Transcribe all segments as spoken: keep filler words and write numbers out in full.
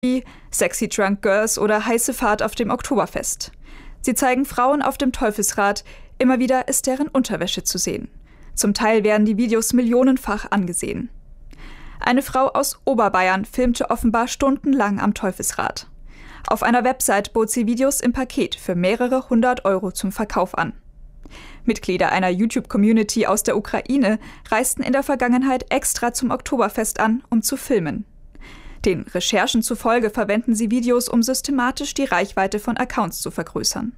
wie Sexy Drunk Girls oder heiße Fahrt auf dem Oktoberfest. Sie zeigen Frauen auf dem Teufelsrad, immer wieder ist deren Unterwäsche zu sehen. Zum Teil werden die Videos millionenfach angesehen. Eine Frau aus Oberbayern filmte offenbar stundenlang am Teufelsrad. Auf einer Website bot sie Videos im Paket für mehrere hundert Euro zum Verkauf an. Mitglieder einer YouTube-Community aus der Ukraine reisten in der Vergangenheit extra zum Oktoberfest an, um zu filmen. Den Recherchen zufolge verwenden sie Videos, um systematisch die Reichweite von Accounts zu vergrößern.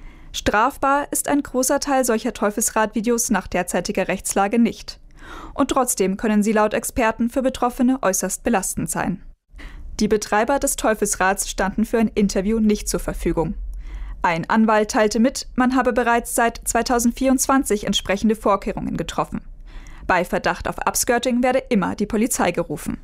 Strafbar ist ein großer Teil solcher Teufelsrad-Videos nach derzeitiger Rechtslage nicht. Und trotzdem können sie laut Experten für Betroffene äußerst belastend sein. Die Betreiber des Teufelsrads standen für ein Interview nicht zur Verfügung. Ein Anwalt teilte mit, man habe bereits seit zweitausendvierundzwanzig entsprechende Vorkehrungen getroffen. Bei Verdacht auf Upskirting werde immer die Polizei gerufen.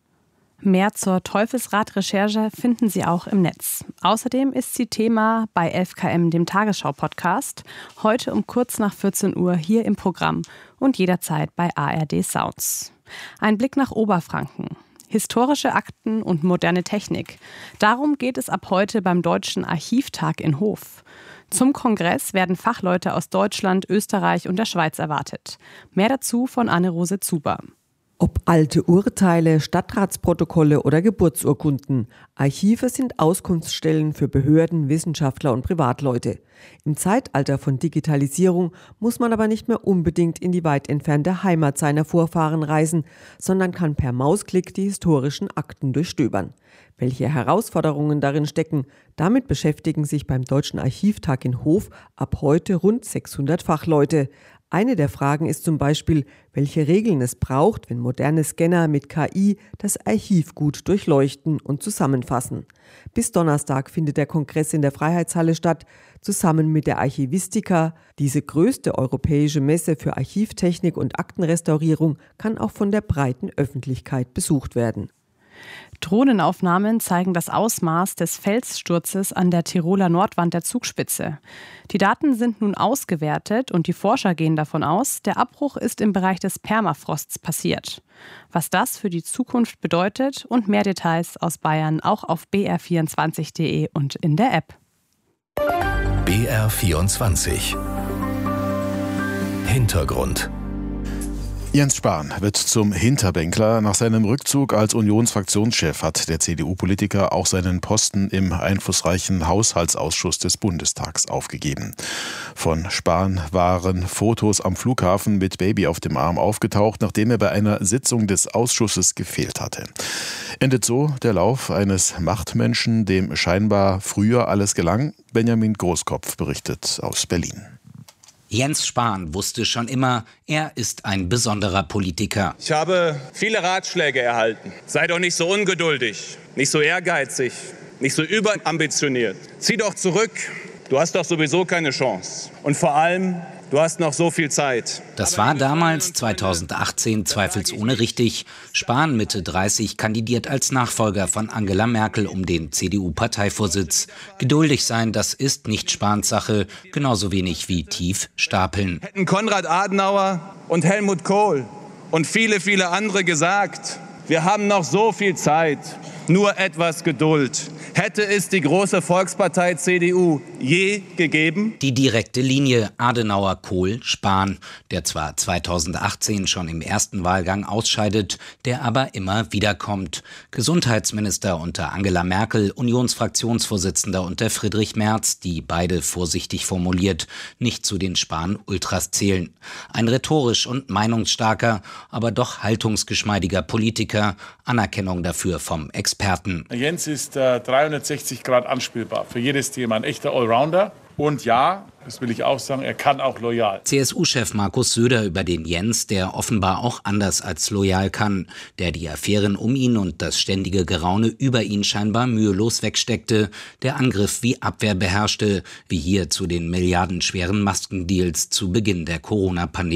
Mehr zur Teufelsrad-Recherche finden Sie auch im Netz. Außerdem ist sie Thema bei elf Kilometer pro Stunde, dem Tagesschau-Podcast, heute um kurz nach vierzehn Uhr hier im Programm und jederzeit bei A R D Sounds. Ein Blick nach Oberfranken. Historische Akten und moderne Technik. Darum geht es ab heute beim Deutschen Archivtag in Hof. Zum Kongress werden Fachleute aus Deutschland, Österreich und der Schweiz erwartet. Mehr dazu von Anne-Rose Zuber. Ob alte Urteile, Stadtratsprotokolle oder Geburtsurkunden, Archive sind Auskunftsstellen für Behörden, Wissenschaftler und Privatleute. Im Zeitalter von Digitalisierung muss man aber nicht mehr unbedingt in die weit entfernte Heimat seiner Vorfahren reisen, sondern kann per Mausklick die historischen Akten durchstöbern. Welche Herausforderungen darin stecken, damit beschäftigen sich beim Deutschen Archivtag in Hof ab heute rund sechshundert Fachleute. Eine der Fragen ist zum Beispiel, welche Regeln es braucht, wenn moderne Scanner mit K I das Archiv gut durchleuchten und zusammenfassen. Bis Donnerstag findet der Kongress in der Freiheitshalle statt, zusammen mit der Archivistica. Diese größte europäische Messe für Archivtechnik und Aktenrestaurierung kann auch von der breiten Öffentlichkeit besucht werden. Drohnenaufnahmen zeigen das Ausmaß des Felssturzes an der Tiroler Nordwand der Zugspitze. Die Daten sind nun ausgewertet und die Forscher gehen davon aus, der Abbruch ist im Bereich des Permafrosts passiert. Was das für die Zukunft bedeutet und mehr Details aus Bayern auch auf b r vierundzwanzig punkt d e und in der App. B R vierundzwanzig Hintergrund. Jens Spahn wird zum Hinterbänkler. Nach seinem Rückzug als Unionsfraktionschef hat der C D U-Politiker auch seinen Posten im einflussreichen Haushaltsausschuss des Bundestags aufgegeben. Von Spahn waren Fotos am Flughafen mit Baby auf dem Arm aufgetaucht, nachdem er bei einer Sitzung des Ausschusses gefehlt hatte. Endet so der Lauf eines Machtmenschen, dem scheinbar früher alles gelang? Benjamin Großkopf berichtet aus Berlin. Jens Spahn wusste schon immer, er ist ein besonderer Politiker. Ich habe viele Ratschläge erhalten. Sei doch nicht so ungeduldig, nicht so ehrgeizig, nicht so überambitioniert. Zieh doch zurück, du hast doch sowieso keine Chance. Und vor allem, du hast noch so viel Zeit. Das war damals zweitausendachtzehn zweifelsohne richtig. Spahn, Mitte dreißig, kandidiert als Nachfolger von Angela Merkel um den C D U-Parteivorsitz. Geduldig sein, das ist nicht Spahns Sache, genauso wenig wie tief stapeln. Hätten Konrad Adenauer und Helmut Kohl und viele, viele andere gesagt, wir haben noch so viel Zeit, nur etwas Geduld. Hätte es die große Volkspartei C D U je gegeben? Die direkte Linie Adenauer, Kohl, Spahn, der zwar zweitausendachtzehn schon im ersten Wahlgang ausscheidet, der aber immer wiederkommt. Gesundheitsminister unter Angela Merkel, Unionsfraktionsvorsitzender unter Friedrich Merz, die beide vorsichtig formuliert nicht zu den Spahn-Ultras zählen. Ein rhetorisch und meinungsstarker, aber doch haltungsgeschmeidiger Politiker, Anerkennung dafür vom Experten. Jens ist äh, dreihundertsechzig Grad anspielbar, für jedes Thema ein echter Allrounder. Und ja, das will ich auch sagen, er kann auch loyal. C S U-Chef Markus Söder über den Jens, der offenbar auch anders als loyal kann, der die Affären um ihn und das ständige Geraune über ihn scheinbar mühelos wegsteckte, der Angriff wie Abwehr beherrschte, wie hier zu den milliardenschweren Maskendeals zu Beginn der Corona-Pandemie.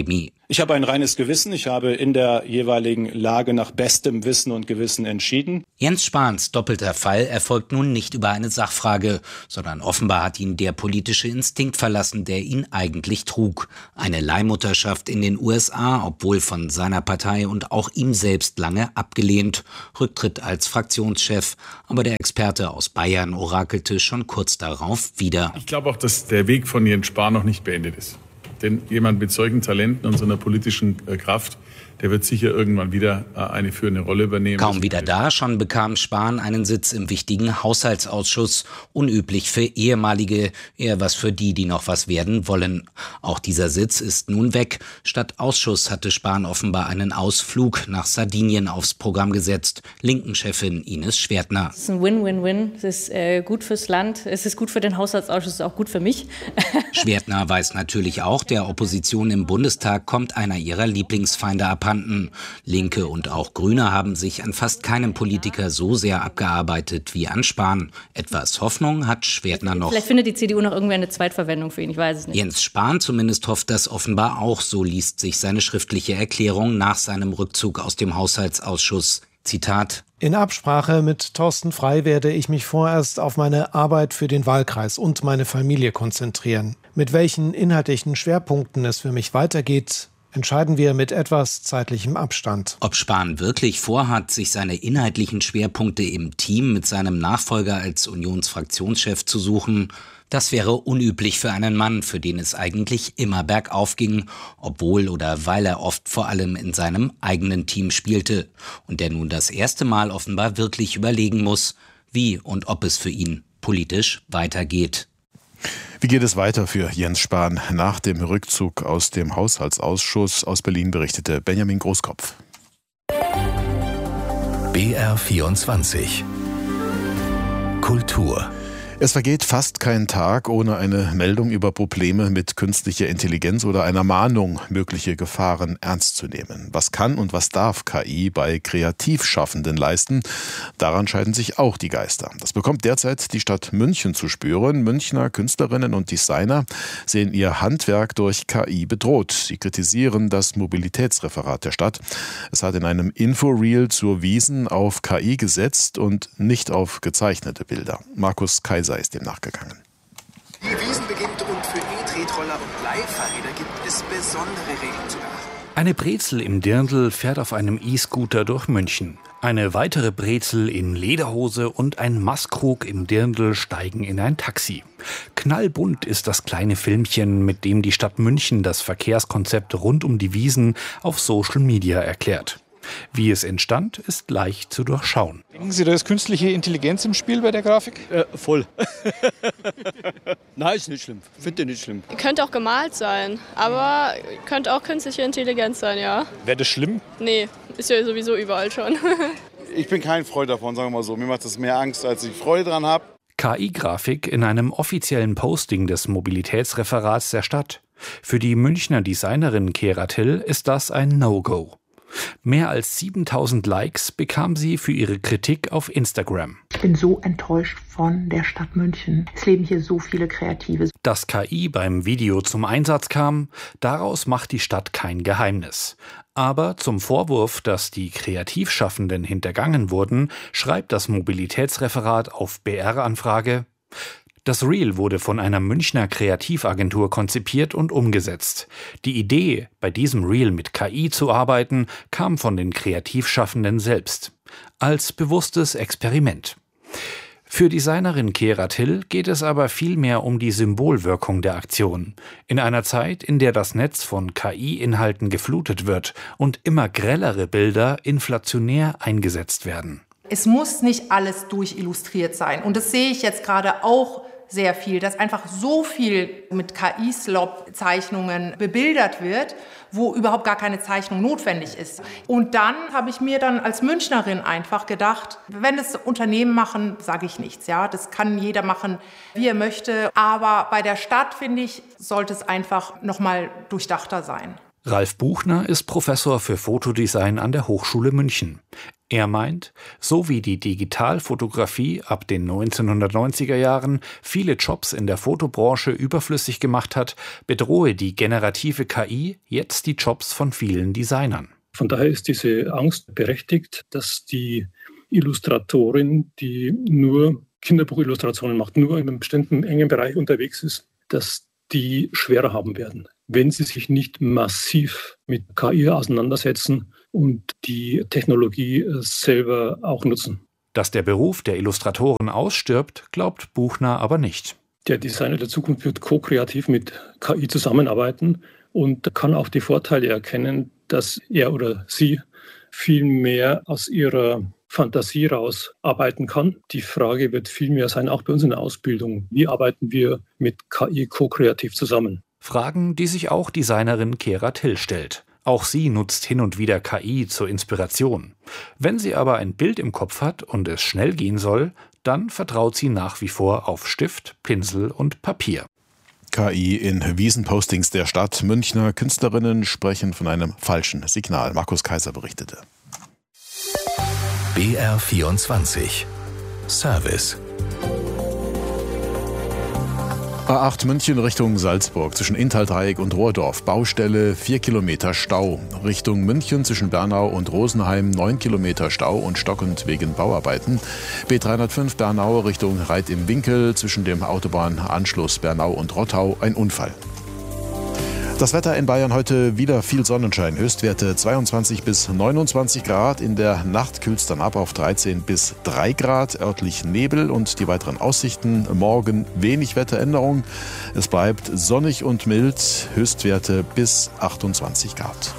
Ich habe ein reines Gewissen. Ich habe in der jeweiligen Lage nach bestem Wissen und Gewissen entschieden. Jens Spahns doppelter Fall erfolgt nun nicht über eine Sachfrage, sondern offenbar hat ihn der politische Instinkt verlassen, der ihn eigentlich trug. Eine Leihmutterschaft in den U S A, obwohl von seiner Partei und auch ihm selbst lange abgelehnt. Rücktritt als Fraktionschef. Aber der Experte aus Bayern orakelte schon kurz darauf wieder. Ich glaube auch, dass der Weg von Jens Spahn noch nicht beendet ist. Denn jemand mit solchen Talenten und so einer politischen äh, Kraft, der wird sicher irgendwann wieder äh, eine führende Rolle übernehmen. Kaum wieder da, schon bekam Spahn einen Sitz im wichtigen Haushaltsausschuss. Unüblich für ehemalige, eher was für die, die noch was werden wollen. Auch dieser Sitz ist nun weg. Statt Ausschuss hatte Spahn offenbar einen Ausflug nach Sardinien aufs Programm gesetzt. Linken-Chefin Ines Schwertner. Es ist ein Win-Win-Win. Es ist äh, gut fürs Land, es ist gut für den Haushaltsausschuss, es ist auch gut für mich. Schwertner weiß natürlich auch, der Opposition im Bundestag kommt einer ihrer Lieblingsfeinde abhanden. Linke und auch Grüne haben sich an fast keinem Politiker so sehr abgearbeitet wie an Spahn. Etwas Hoffnung hat Schwertner noch. Vielleicht findet die C D U noch irgendwie eine Zweitverwendung für ihn, ich weiß es nicht. Jens Spahn zumindest hofft das offenbar auch, so liest sich seine schriftliche Erklärung nach seinem Rückzug aus dem Haushaltsausschuss. Zitat: In Absprache mit Thorsten Frey werde ich mich vorerst auf meine Arbeit für den Wahlkreis und meine Familie konzentrieren. Mit welchen inhaltlichen Schwerpunkten es für mich weitergeht, entscheiden wir mit etwas zeitlichem Abstand. Ob Spahn wirklich vorhat, sich seine inhaltlichen Schwerpunkte im Team mit seinem Nachfolger als Unionsfraktionschef zu suchen, das wäre unüblich für einen Mann, für den es eigentlich immer bergauf ging, obwohl oder weil er oft vor allem in seinem eigenen Team spielte und der nun das erste Mal offenbar wirklich überlegen muss, wie und ob es für ihn politisch weitergeht. Wie geht es weiter für Jens Spahn nach dem Rückzug aus dem Haushaltsausschuss? Aus Berlin berichtete Benjamin Großkopf. B R vierundzwanzig Kultur. Es vergeht fast kein Tag ohne eine Meldung über Probleme mit künstlicher Intelligenz oder einer Mahnung, mögliche Gefahren ernst zu nehmen. Was kann und was darf K I bei Kreativschaffenden leisten? Daran scheiden sich auch die Geister. Das bekommt derzeit die Stadt München zu spüren. Münchner Künstlerinnen und Designer sehen ihr Handwerk durch K I bedroht. Sie kritisieren das Mobilitätsreferat der Stadt. Es hat in einem Inforeel zur Wiesn auf K I gesetzt und nicht auf gezeichnete Bilder. Markus Kaiser ist dem nachgegangen. Die Wiesn beginnt und für E-Tretroller und Leihfahrräder gibt es besondere Regeln zu beachten. Eine Brezel im Dirndl fährt auf einem E-Scooter durch München. Eine weitere Brezel in Lederhose und ein Maßkrug im Dirndl steigen in ein Taxi. Knallbunt ist das kleine Filmchen, mit dem die Stadt München das Verkehrskonzept rund um die Wiesn auf Social Media erklärt. Wie es entstand, ist leicht zu durchschauen. Denken Sie, da ist künstliche Intelligenz im Spiel bei der Grafik? Äh, voll. Nein, ist nicht schlimm. Finde nicht schlimm. Könnte auch gemalt sein, aber könnte auch künstliche Intelligenz sein, ja. Wäre das schlimm? Nee, ist ja sowieso überall schon. Ich bin kein Freund davon, sagen wir mal so. Mir macht das mehr Angst, als ich Freude dran habe. K I-Grafik in einem offiziellen Posting des Mobilitätsreferats der Stadt. Für die Münchner Designerin Kera Till ist das ein No-Go. Mehr als siebentausend Likes bekam sie für ihre Kritik auf Instagram. Ich bin so enttäuscht von der Stadt München. Es leben hier so viele Kreative. Dass K I beim Video zum Einsatz kam, daraus macht die Stadt kein Geheimnis. Aber zum Vorwurf, dass die Kreativschaffenden hintergangen wurden, schreibt das Mobilitätsreferat auf B R-Anfrage: Das Reel wurde von einer Münchner Kreativagentur konzipiert und umgesetzt. Die Idee, bei diesem Reel mit K I zu arbeiten, kam von den Kreativschaffenden selbst. Als bewusstes Experiment. Für Designerin Kera Till geht es aber vielmehr um die Symbolwirkung der Aktion. In einer Zeit, in der das Netz von K I-Inhalten geflutet wird und immer grellere Bilder inflationär eingesetzt werden. Es muss nicht alles durchillustriert sein. Und das sehe ich jetzt gerade auch sehr viel, dass einfach so viel mit K I-Slop-Zeichnungen bebildert wird, wo überhaupt gar keine Zeichnung notwendig ist. Und dann habe ich mir dann als Münchnerin einfach gedacht, wenn das Unternehmen machen, sage ich nichts. Ja, das kann jeder machen, wie er möchte. Aber bei der Stadt, finde ich, sollte es einfach noch mal durchdachter sein. Ralf Buchner ist Professor für Fotodesign an der Hochschule München. Er meint, so wie die Digitalfotografie ab den neunzehnhundertneunziger Jahren viele Jobs in der Fotobranche überflüssig gemacht hat, bedrohe die generative K I jetzt die Jobs von vielen Designern. Von daher ist diese Angst berechtigt, dass die Illustratorin, die nur Kinderbuchillustrationen macht, nur in einem bestimmten engen Bereich unterwegs ist, dass die schwerer haben werden, wenn sie sich nicht massiv mit K I auseinandersetzen und die Technologie selber auch nutzen. Dass der Beruf der Illustratoren ausstirbt, glaubt Buchner aber nicht. Der Designer der Zukunft wird ko-kreativ mit K I zusammenarbeiten und kann auch die Vorteile erkennen, dass er oder sie viel mehr aus ihrer Fantasie raus arbeiten kann. Die Frage wird viel mehr sein, auch bei uns in der Ausbildung. Wie arbeiten wir mit K I ko-kreativ zusammen? Fragen, die sich auch Designerin Kera Till stellt. Auch sie nutzt hin und wieder K I zur Inspiration. Wenn sie aber ein Bild im Kopf hat und es schnell gehen soll, dann vertraut sie nach wie vor auf Stift, Pinsel und Papier. K I in Wiesenpostings der Stadt. Münchner Künstlerinnen sprechen von einem falschen Signal. Markus Kaiser berichtete. B R vierundzwanzig Service. A acht München Richtung Salzburg zwischen Inntal-Dreieck und Rohrdorf. Baustelle, vier Kilometer Stau. Richtung München zwischen Bernau und Rosenheim neun Kilometer Stau und stockend wegen Bauarbeiten. B dreihundertfünf Bernau Richtung Reit im Winkel zwischen dem Autobahnanschluss Bernau und Rottau ein Unfall. Das Wetter in Bayern heute wieder viel Sonnenschein. Höchstwerte zweiundzwanzig bis neunundzwanzig Grad. In der Nacht kühlt es dann ab auf dreizehn bis drei Grad. Örtlich Nebel und die weiteren Aussichten. Morgen wenig Wetteränderung. Es bleibt sonnig und mild. Höchstwerte bis achtundzwanzig Grad.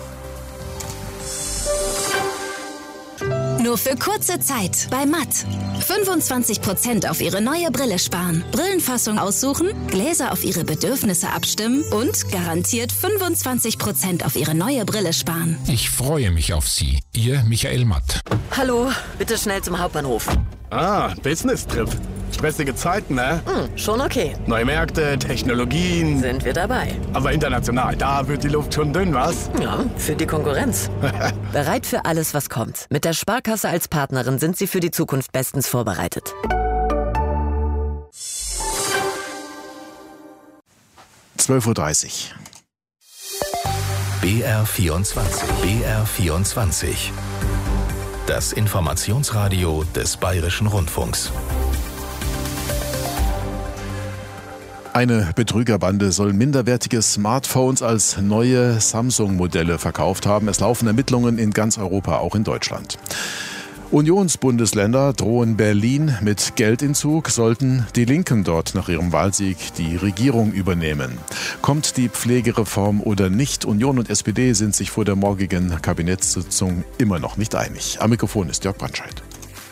Nur für kurze Zeit bei Matt. fünfundzwanzig Prozent auf Ihre neue Brille sparen. Brillenfassung aussuchen, Gläser auf Ihre Bedürfnisse abstimmen und garantiert fünfundzwanzig Prozent auf Ihre neue Brille sparen. Ich freue mich auf Sie. Ihr Michael Matt. Hallo, bitte schnell zum Hauptbahnhof. Ah, Business-Trip. Stressige Zeiten, ne? Hm, schon okay. Neue Märkte, Technologien. Sind wir dabei. Aber international, da wird die Luft schon dünn, was? Ja, für die Konkurrenz. Bereit für alles, was kommt. Mit der Sparkasse als Partnerin sind Sie für die Zukunft bestens vorbereitet. zwölf Uhr dreißig. B R vierundzwanzig. B R vierundzwanzig. Das Informationsradio des Bayerischen Rundfunks. Eine Betrügerbande soll minderwertige Smartphones als neue Samsung-Modelle verkauft haben. Es laufen Ermittlungen in ganz Europa, auch in Deutschland. Unionsbundesländer drohen Berlin mit Geldentzug, sollten die Linken dort nach ihrem Wahlsieg die Regierung übernehmen. Kommt die Pflegereform oder nicht? Union und S P D sind sich vor der morgigen Kabinettssitzung immer noch nicht einig. Am Mikrofon ist Jörg Brandscheid.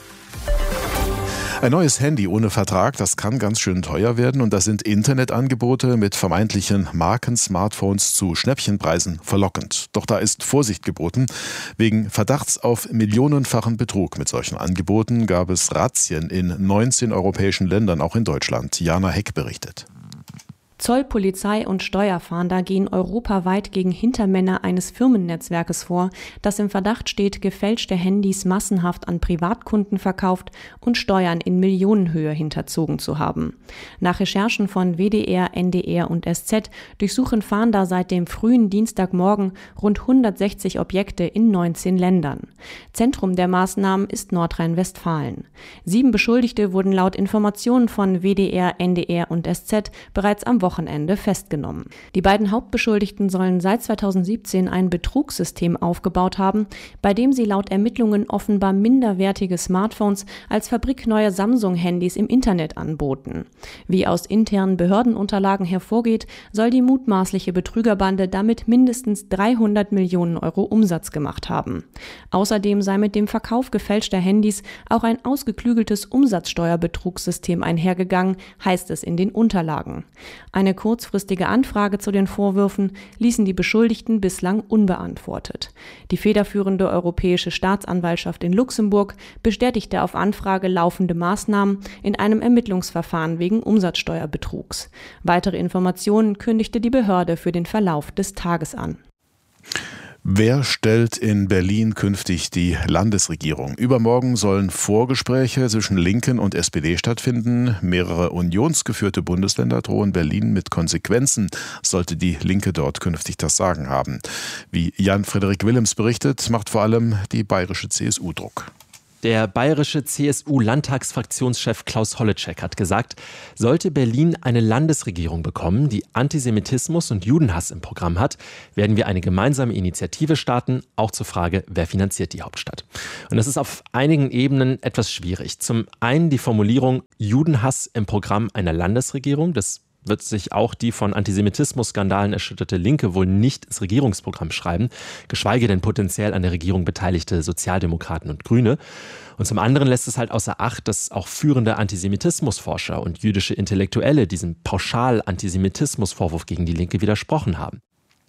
Ein neues Handy ohne Vertrag, das kann ganz schön teuer werden und da sind Internetangebote mit vermeintlichen Marken-Smartphones zu Schnäppchenpreisen verlockend. Doch da ist Vorsicht geboten. Wegen Verdachts auf millionenfachen Betrug mit solchen Angeboten gab es Razzien in neunzehn europäischen Ländern, auch in Deutschland. Jana Heck berichtet. Zoll, Polizei und Steuerfahnder gehen europaweit gegen Hintermänner eines Firmennetzwerkes vor, das im Verdacht steht, gefälschte Handys massenhaft an Privatkunden verkauft und Steuern in Millionenhöhe hinterzogen zu haben. Nach Recherchen von W D R, N D R und S Z durchsuchen Fahnder seit dem frühen Dienstagmorgen rund hundertsechzig Objekte in neunzehn Ländern. Zentrum der Maßnahmen ist Nordrhein-Westfalen. Sieben Beschuldigte wurden laut Informationen von W D R, N D R und S Z bereits am Wochenende festgenommen. Die beiden Hauptbeschuldigten sollen seit zweitausendsiebzehn ein Betrugssystem aufgebaut haben, bei dem sie laut Ermittlungen offenbar minderwertige Smartphones als fabrikneue Samsung-Handys im Internet anboten. Wie aus internen Behördenunterlagen hervorgeht, soll die mutmaßliche Betrügerbande damit mindestens dreihundert Millionen Euro Umsatz gemacht haben. Außerdem sei mit dem Verkauf gefälschter Handys auch ein ausgeklügeltes Umsatzsteuerbetrugssystem einhergegangen, heißt es in den Unterlagen. Eine kurzfristige Anfrage zu den Vorwürfen ließen die Beschuldigten bislang unbeantwortet. Die federführende Europäische Staatsanwaltschaft in Luxemburg bestätigte auf Anfrage laufende Maßnahmen in einem Ermittlungsverfahren wegen Umsatzsteuerbetrugs. Weitere Informationen kündigte die Behörde für den Verlauf des Tages an. Wer stellt in Berlin künftig die Landesregierung? Übermorgen sollen Vorgespräche zwischen Linken und S P D stattfinden. Mehrere unionsgeführte Bundesländer drohen Berlin mit Konsequenzen, sollte die Linke dort künftig das Sagen haben. Wie Jan-Frederik Willems berichtet, macht vor allem die bayerische C S U Druck. Der bayerische C S U-Landtagsfraktionschef Klaus Holleczek hat gesagt, sollte Berlin eine Landesregierung bekommen, die Antisemitismus und Judenhass im Programm hat, werden wir eine gemeinsame Initiative starten, auch zur Frage, wer finanziert die Hauptstadt. Und das ist auf einigen Ebenen etwas schwierig. Zum einen die Formulierung Judenhass im Programm einer Landesregierung, das wird sich auch die von Antisemitismus-Skandalen erschütterte Linke wohl nicht ins Regierungsprogramm schreiben, geschweige denn potenziell an der Regierung beteiligte Sozialdemokraten und Grüne. Und zum anderen lässt es halt außer Acht, dass auch führende Antisemitismusforscher und jüdische Intellektuelle diesem Pauschal-Antisemitismusvorwurf gegen die Linke widersprochen haben.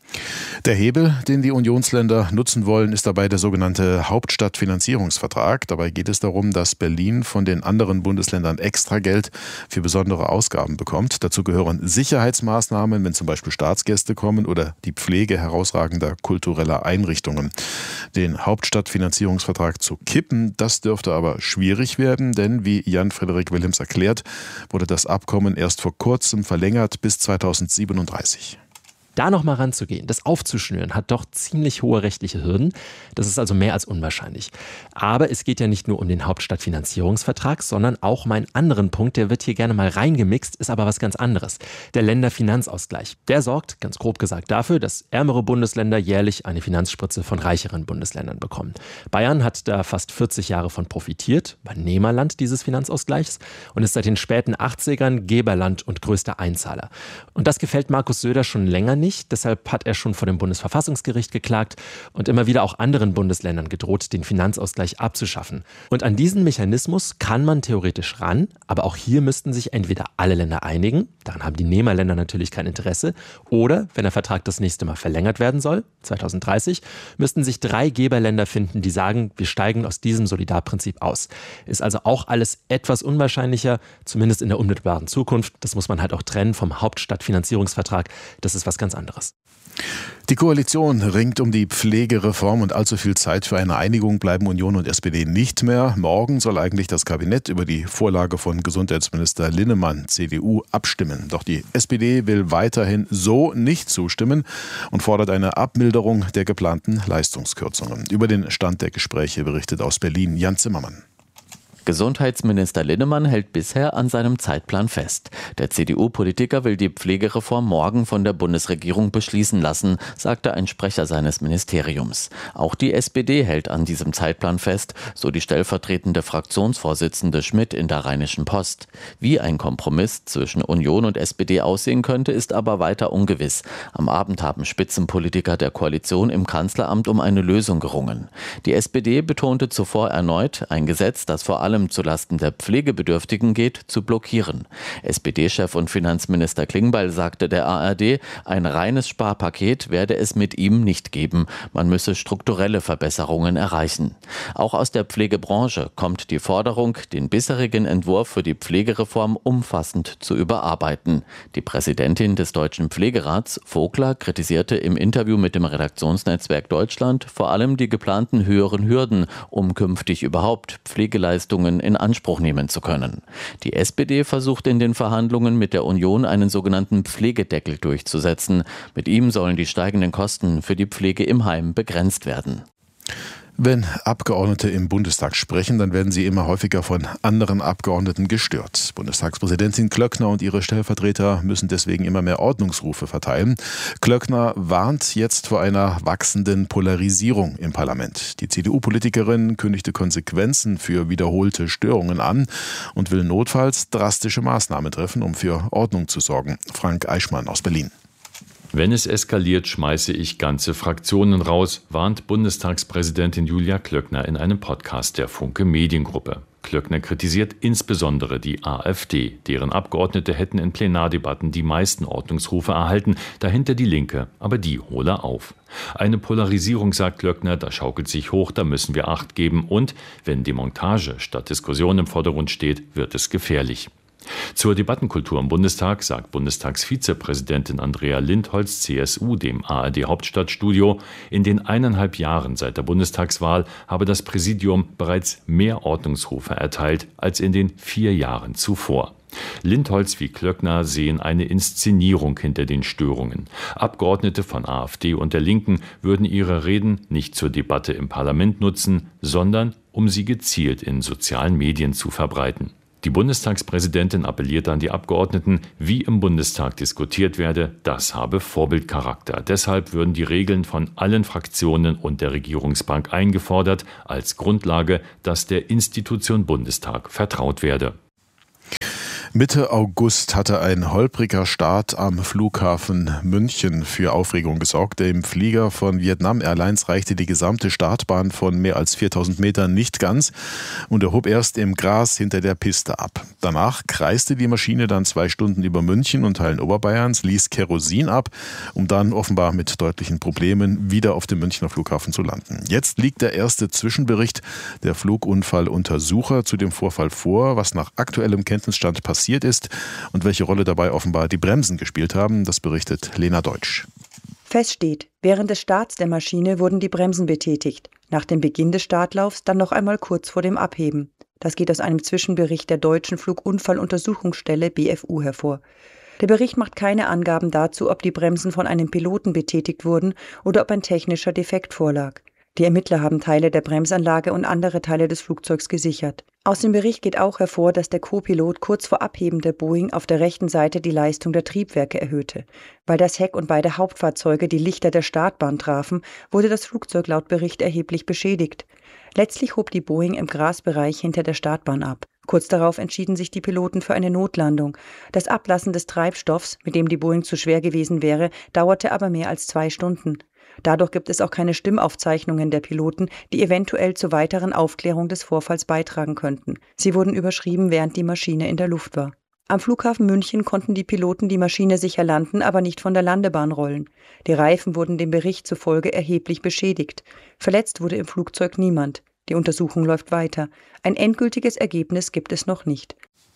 Der Hebel, den die Unionsländer nutzen wollen, ist dabei der sogenannte Hauptstadtfinanzierungsvertrag. Dabei geht es darum, dass Berlin von den anderen Bundesländern extra Geld für besondere Ausgaben bekommt. Dazu gehören Sicherheitsmaßnahmen, wenn zum Beispiel Staatsgäste kommen, oder die Pflege herausragender kultureller Einrichtungen. Den Hauptstadtfinanzierungsvertrag zu kippen, das dürfte aber schwierig werden, denn wie Jan-Frederik Willems erklärt, wurde das Abkommen erst vor kurzem verlängert bis zweitausendsiebenunddreißig. Da noch mal ranzugehen, das aufzuschnüren, hat doch ziemlich hohe rechtliche Hürden. Das ist also mehr als unwahrscheinlich. Aber es geht ja nicht nur um den Hauptstadtfinanzierungsvertrag, sondern auch um einen anderen Punkt, der wird hier gerne mal reingemixt, ist aber was ganz anderes. Der Länderfinanzausgleich. Der sorgt, ganz grob gesagt, dafür, dass ärmere Bundesländer jährlich eine Finanzspritze von reicheren Bundesländern bekommen. Bayern hat da fast vierzig Jahre von profitiert, war Nehmerland dieses Finanzausgleichs und ist seit den späten achtzigern Geberland und größter Einzahler. Und das gefällt Markus Söder schon länger nicht. Deshalb hat er schon vor dem Bundesverfassungsgericht geklagt und immer wieder auch anderen Bundesländern gedroht, den Finanzausgleich abzuschaffen. Und an diesen Mechanismus kann man theoretisch ran, aber auch hier müssten sich entweder alle Länder einigen, daran haben die Nehmerländer natürlich kein Interesse, oder, wenn der Vertrag das nächste Mal verlängert werden soll, zweitausenddreißig, müssten sich drei Geberländer finden, die sagen, wir steigen aus diesem Solidarprinzip aus. Ist also auch alles etwas unwahrscheinlicher, zumindest in der unmittelbaren Zukunft. Das muss man halt auch trennen vom Hauptstadtfinanzierungsvertrag. Das ist was ganz anderes. Die Koalition ringt um die Pflegereform und allzu viel Zeit für eine Einigung bleiben Union und S P D nicht mehr. Morgen soll eigentlich das Kabinett über die Vorlage von Gesundheitsminister Linnemann, C D U, abstimmen. Doch die S P D will weiterhin so nicht zustimmen und fordert eine Abmilderung der geplanten Leistungskürzungen. Über den Stand der Gespräche berichtet aus Berlin Jan Zimmermann. Gesundheitsminister Linnemann hält bisher an seinem Zeitplan fest. Der C D U-Politiker will die Pflegereform morgen von der Bundesregierung beschließen lassen, sagte ein Sprecher seines Ministeriums. Auch die S P D hält an diesem Zeitplan fest, so die stellvertretende Fraktionsvorsitzende Schmidt in der Rheinischen Post. Wie ein Kompromiss zwischen Union und S P D aussehen könnte, ist aber weiter ungewiss. Am Abend haben Spitzenpolitiker der Koalition im Kanzleramt um eine Lösung gerungen. Die S P D betonte zuvor erneut, ein Gesetz, das vor allem zulasten der Pflegebedürftigen geht, zu blockieren. S P D-Chef und Finanzminister Klingbeil sagte der A R D, ein reines Sparpaket werde es mit ihm nicht geben. Man müsse strukturelle Verbesserungen erreichen. Auch aus der Pflegebranche kommt die Forderung, den bisherigen Entwurf für die Pflegereform umfassend zu überarbeiten. Die Präsidentin des Deutschen Pflegerats, Vogler, kritisierte im Interview mit dem Redaktionsnetzwerk Deutschland vor allem die geplanten höheren Hürden, um künftig überhaupt Pflegeleistungen in Anspruch nehmen zu können. Die S P D versucht in den Verhandlungen mit der Union einen sogenannten Pflegedeckel durchzusetzen. Mit ihm sollen die steigenden Kosten für die Pflege im Heim begrenzt werden. Wenn Abgeordnete im Bundestag sprechen, dann werden sie immer häufiger von anderen Abgeordneten gestört. Bundestagspräsidentin Klöckner und ihre Stellvertreter müssen deswegen immer mehr Ordnungsrufe verteilen. Klöckner warnt jetzt vor einer wachsenden Polarisierung im Parlament. Die C D U-Politikerin kündigte Konsequenzen für wiederholte Störungen an und will notfalls drastische Maßnahmen treffen, um für Ordnung zu sorgen. Frank Eichmann aus Berlin. Wenn es eskaliert, schmeiße ich ganze Fraktionen raus, warnt Bundestagspräsidentin Julia Klöckner in einem Podcast der Funke Mediengruppe. Klöckner kritisiert insbesondere die AfD. Deren Abgeordnete hätten in Plenardebatten die meisten Ordnungsrufe erhalten, dahinter die Linke, aber die hole auf. Eine Polarisierung, sagt Klöckner, da schaukelt sich hoch, da müssen wir Acht geben und, wenn Demontage statt Diskussion im Vordergrund steht, wird es gefährlich. Zur Debattenkultur im Bundestag sagt Bundestagsvizepräsidentin Andrea Lindholz, C S U, dem A R D-Hauptstadtstudio, in den eineinhalb Jahren seit der Bundestagswahl habe das Präsidium bereits mehr Ordnungsrufe erteilt als in den vier Jahren zuvor. Lindholz wie Klöckner sehen eine Inszenierung hinter den Störungen. Abgeordnete von AfD und der Linken würden ihre Reden nicht zur Debatte im Parlament nutzen, sondern um sie gezielt in sozialen Medien zu verbreiten. Die Bundestagspräsidentin appelliert an die Abgeordneten, wie im Bundestag diskutiert werde, das habe Vorbildcharakter. Deshalb würden die Regeln von allen Fraktionen und der Regierungsbank eingefordert, als Grundlage, dass der Institution Bundestag vertraut werde. Mitte August hatte ein holpriger Start am Flughafen München für Aufregung gesorgt. Dem Flieger von Vietnam Airlines reichte die gesamte Startbahn von mehr als viertausend Metern nicht ganz und er hob erst im Gras hinter der Piste ab. Danach kreiste die Maschine dann zwei Stunden über München und Teilen Oberbayerns, ließ Kerosin ab, um dann offenbar mit deutlichen Problemen wieder auf dem Münchner Flughafen zu landen. Jetzt liegt der erste Zwischenbericht der Flugunfalluntersucher zu dem Vorfall vor, was nach aktuellem Kenntnisstand passiert passiert ist und welche Rolle dabei offenbar die Bremsen gespielt haben, das berichtet Lena Deutsch. Fest steht, während des Starts der Maschine wurden die Bremsen betätigt. Nach dem Beginn des Startlaufs dann noch einmal kurz vor dem Abheben. Das geht aus einem Zwischenbericht der Deutschen Flugunfalluntersuchungsstelle B F U hervor. Der Bericht macht keine Angaben dazu, ob die Bremsen von einem Piloten betätigt wurden oder ob ein technischer Defekt vorlag. Die Ermittler haben Teile der Bremsanlage und andere Teile des Flugzeugs gesichert. Aus dem Bericht geht auch hervor, dass der Co-Pilot kurz vor Abheben der Boeing auf der rechten Seite die Leistung der Triebwerke erhöhte. Weil das Heck und beide Hauptfahrzeuge die Lichter der Startbahn trafen, wurde das Flugzeug laut Bericht erheblich beschädigt. Letztlich hob die Boeing im Grasbereich hinter der Startbahn ab. Kurz darauf entschieden sich die Piloten für eine Notlandung. Das Ablassen des Treibstoffs, mit dem die Boeing zu schwer gewesen wäre, dauerte aber mehr als zwei Stunden. Dadurch gibt es auch keine Stimmaufzeichnungen der Piloten, die eventuell zur weiteren Aufklärung des Vorfalls beitragen könnten. Sie wurden überschrieben, während die Maschine in der Luft war. Am Flughafen München konnten die Piloten die Maschine sicher landen, aber nicht von der Landebahn rollen. Die Reifen wurden dem Bericht zufolge erheblich beschädigt. Verletzt wurde im Flugzeug niemand. Die Untersuchung läuft weiter. Ein endgültiges Ergebnis gibt es noch nicht.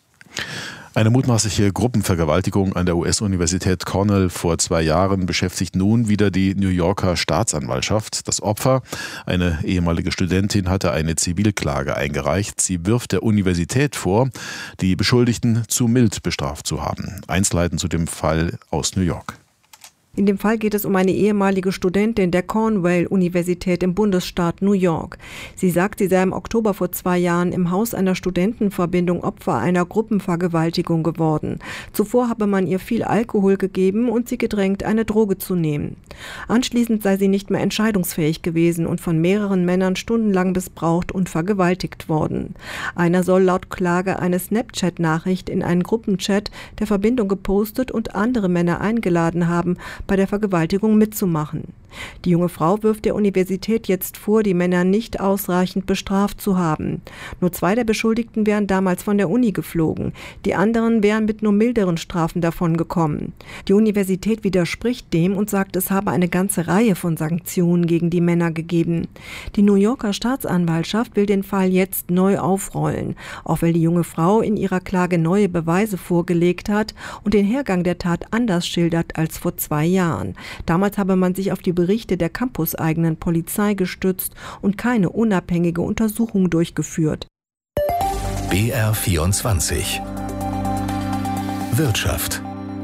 Eine mutmaßliche Gruppenvergewaltigung an der U S-Universität Cornell vor zwei Jahren beschäftigt nun wieder die New Yorker Staatsanwaltschaft. Das Opfer, eine ehemalige Studentin, hatte eine Zivilklage eingereicht. Sie wirft der Universität vor, die Beschuldigten zu mild bestraft zu haben. Einzelheiten zu dem Fall aus New York. In dem Fall geht es um eine ehemalige Studentin der Cornell-Universität im Bundesstaat New York. Sie sagt, sie sei im Oktober vor zwei Jahren im Haus einer Studentenverbindung Opfer einer Gruppenvergewaltigung geworden. Zuvor habe man ihr viel Alkohol gegeben und sie gedrängt, eine Droge zu nehmen. Anschließend sei sie nicht mehr entscheidungsfähig gewesen und von mehreren Männern stundenlang missbraucht und vergewaltigt worden. Einer soll laut Klage eine Snapchat-Nachricht in einen Gruppenchat der Verbindung gepostet und andere Männer eingeladen haben, bei der Vergewaltigung mitzumachen. Die junge Frau wirft der Universität jetzt vor, die Männer nicht ausreichend bestraft zu haben. Nur zwei der Beschuldigten wären damals von der Uni geflogen. Die anderen wären mit nur milderen Strafen davongekommen. Die Universität widerspricht dem und sagt, es habe eine ganze Reihe von Sanktionen gegen die Männer gegeben. Die New Yorker Staatsanwaltschaft will den Fall jetzt neu aufrollen, auch weil die junge Frau in ihrer Klage neue Beweise vorgelegt hat und den Hergang der Tat anders schildert als vor zwei Jahren. Damals habe man sich auf die Berichte der campuseigenen Polizei gestützt und keine unabhängige Untersuchung durchgeführt. B R vierundzwanzig Wirtschaft.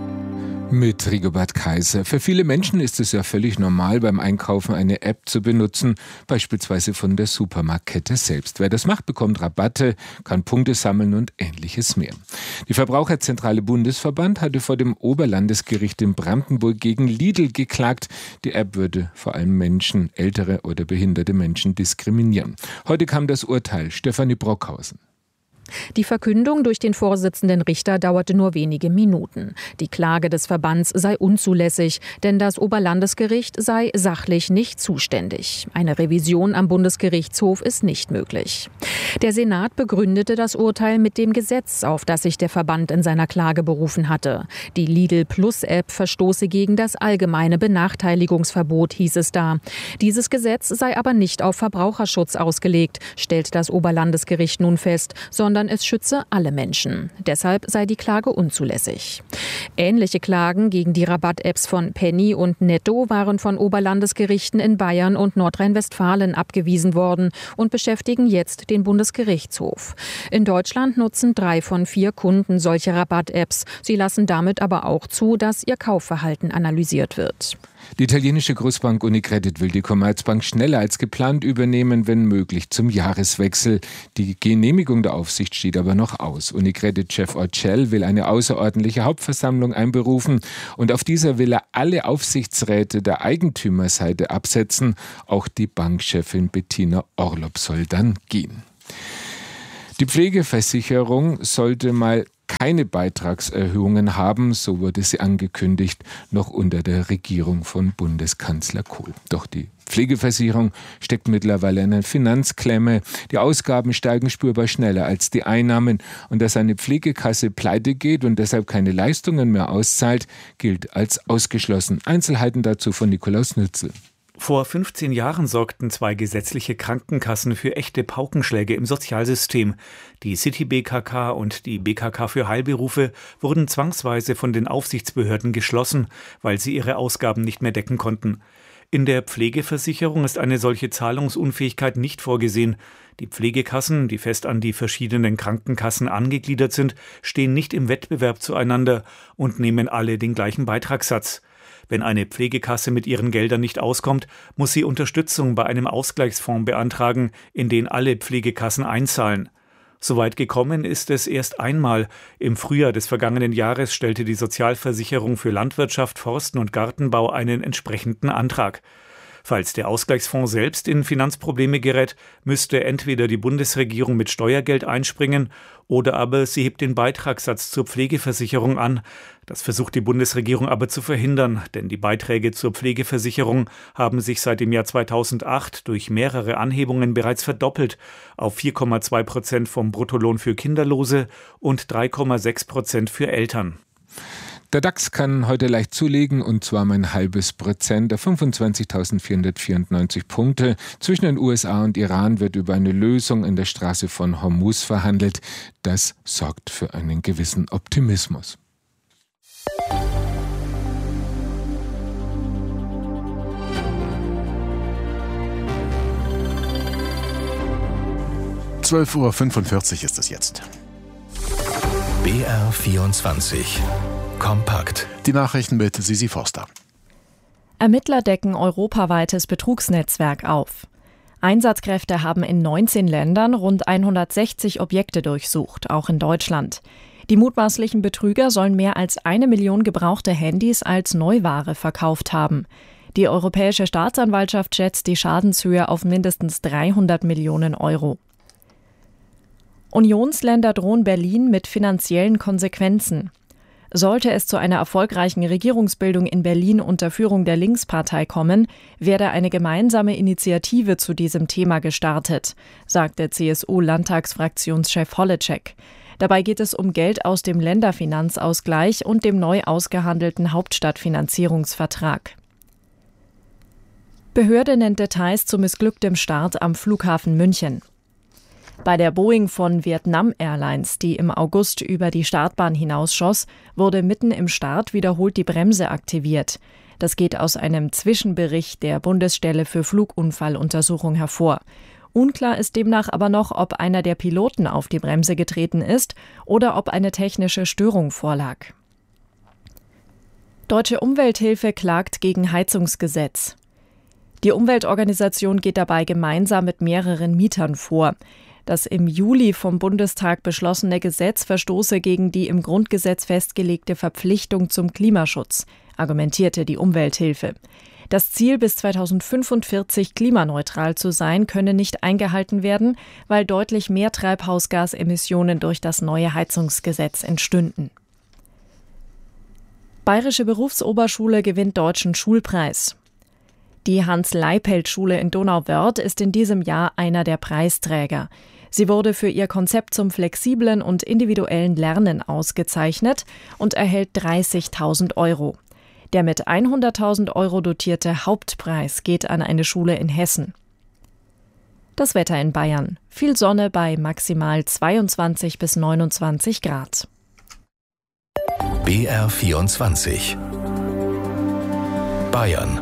Mit Rigobert Kaiser. Für viele Menschen ist es ja völlig normal, beim Einkaufen eine App zu benutzen, beispielsweise von der Supermarktkette selbst. Wer das macht, bekommt Rabatte, kann Punkte sammeln und ähnliches mehr. Die Verbraucherzentrale Bundesverband hatte vor dem Oberlandesgericht in Brandenburg gegen Lidl geklagt. Die App würde vor allem Menschen, ältere oder behinderte Menschen diskriminieren. Heute kam das Urteil. Stefanie Brockhausen. Die Verkündung durch den Vorsitzenden Richter dauerte nur wenige Minuten. Die Klage des Verbands sei unzulässig, denn das Oberlandesgericht sei sachlich nicht zuständig. Eine Revision am Bundesgerichtshof ist nicht möglich. Der Senat begründete das Urteil mit dem Gesetz, auf das sich der Verband in seiner Klage berufen hatte. Die Lidl-Plus-App verstoße gegen das allgemeine Benachteiligungsverbot, hieß es da. Dieses Gesetz sei aber nicht auf Verbraucherschutz ausgelegt, stellt das Oberlandesgericht nun fest, sondern sondern es schütze alle Menschen. Deshalb sei die Klage unzulässig. Ähnliche Klagen gegen die Rabatt-Apps von Penny und Netto waren von Oberlandesgerichten in Bayern und Nordrhein-Westfalen abgewiesen worden und beschäftigen jetzt den Bundesgerichtshof. In Deutschland nutzen drei von vier Kunden solche Rabatt-Apps. Sie lassen damit aber auch zu, dass ihr Kaufverhalten analysiert wird. Die italienische Großbank Unicredit will die Commerzbank schneller als geplant übernehmen, wenn möglich zum Jahreswechsel. Die Genehmigung der Aufsicht steht aber noch aus. Unicredit-Chef Orcel will eine außerordentliche Hauptversammlung einberufen und auf dieser will er alle Aufsichtsräte der Eigentümerseite absetzen. Auch die Bankchefin Bettina Orlopp soll dann gehen. Die Pflegeversicherung sollte mal keine Beitragserhöhungen haben, so wurde sie angekündigt, noch unter der Regierung von Bundeskanzler Kohl. Doch die Pflegeversicherung steckt mittlerweile in einer Finanzklemme. Die Ausgaben steigen spürbar schneller als die Einnahmen. Und dass eine Pflegekasse pleite geht und deshalb keine Leistungen mehr auszahlt, gilt als ausgeschlossen. Einzelheiten dazu von Nikolaus Nützel. Vor fünfzehn Jahren sorgten zwei gesetzliche Krankenkassen für echte Paukenschläge im Sozialsystem. Die City B K K und die B K K für Heilberufe wurden zwangsweise von den Aufsichtsbehörden geschlossen, weil sie ihre Ausgaben nicht mehr decken konnten. In der Pflegeversicherung ist eine solche Zahlungsunfähigkeit nicht vorgesehen. Die Pflegekassen, die fest an die verschiedenen Krankenkassen angegliedert sind, stehen nicht im Wettbewerb zueinander und nehmen alle den gleichen Beitragssatz. Wenn eine Pflegekasse mit ihren Geldern nicht auskommt, muss sie Unterstützung bei einem Ausgleichsfonds beantragen, in den alle Pflegekassen einzahlen. Soweit gekommen ist es erst einmal. Im Frühjahr des vergangenen Jahres stellte die Sozialversicherung für Landwirtschaft, Forsten und Gartenbau einen entsprechenden Antrag. Falls der Ausgleichsfonds selbst in Finanzprobleme gerät, müsste entweder die Bundesregierung mit Steuergeld einspringen oder aber sie hebt den Beitragssatz zur Pflegeversicherung an. Das versucht die Bundesregierung aber zu verhindern, denn die Beiträge zur Pflegeversicherung haben sich seit dem Jahr zweitausendacht durch mehrere Anhebungen bereits verdoppelt auf vier Komma zwei Prozent vom Bruttolohn für Kinderlose und drei Komma sechs Prozent für Eltern. Der DAX kann heute leicht zulegen, und zwar um ein halbes Prozent auf fünfundzwanzigtausendvierhundertvierundneunzig Punkte. Zwischen den U S A und Iran wird über eine Lösung in der Straße von Hormuz verhandelt. Das sorgt für einen gewissen Optimismus. zwölf Uhr fünfundvierzig ist es jetzt. B R vierundzwanzig. Kompakt. Die Nachrichten mit Sisi Forster. Ermittler decken europaweites Betrugsnetzwerk auf. Einsatzkräfte haben in neunzehn Ländern rund hundertsechzig Objekte durchsucht, auch in Deutschland. Die mutmaßlichen Betrüger sollen mehr als eine Million gebrauchte Handys als Neuware verkauft haben. Die Europäische Staatsanwaltschaft schätzt die Schadenshöhe auf mindestens dreihundert Millionen Euro. Unionsländer drohen Berlin mit finanziellen Konsequenzen. Sollte es zu einer erfolgreichen Regierungsbildung in Berlin unter Führung der Linkspartei kommen, werde eine gemeinsame Initiative zu diesem Thema gestartet, sagte C S U-Landtagsfraktionschef Holleczek. Dabei geht es um Geld aus dem Länderfinanzausgleich und dem neu ausgehandelten Hauptstadtfinanzierungsvertrag. Behörde nennt Details zu missglücktem Start am Flughafen München. Bei der Boeing von Vietnam Airlines, die im August über die Startbahn hinausschoss, wurde mitten im Start wiederholt die Bremse aktiviert. Das geht aus einem Zwischenbericht der Bundesstelle für Flugunfalluntersuchung hervor. Unklar ist demnach aber noch, ob einer der Piloten auf die Bremse getreten ist oder ob eine technische Störung vorlag. Deutsche Umwelthilfe klagt gegen Heizungsgesetz. Die Umweltorganisation geht dabei gemeinsam mit mehreren Mietern vor. Das im Juli vom Bundestag beschlossene Gesetz verstoße gegen die im Grundgesetz festgelegte Verpflichtung zum Klimaschutz, argumentierte die Umwelthilfe. Das Ziel, bis zweitausendfünfundvierzig klimaneutral zu sein, könne nicht eingehalten werden, weil deutlich mehr Treibhausgasemissionen durch das neue Heizungsgesetz entstünden. Bayerische Berufsoberschule gewinnt Deutschen Schulpreis. Die Hans-Leipelt-Schule in Donauwörth ist in diesem Jahr einer der Preisträger. Sie wurde für ihr Konzept zum flexiblen und individuellen Lernen ausgezeichnet und erhält dreißigtausend Euro. Der mit hunderttausend Euro dotierte Hauptpreis geht an eine Schule in Hessen. Das Wetter in Bayern. Viel Sonne bei maximal zweiundzwanzig bis neunundzwanzig Grad. B R vierundzwanzig Bayern.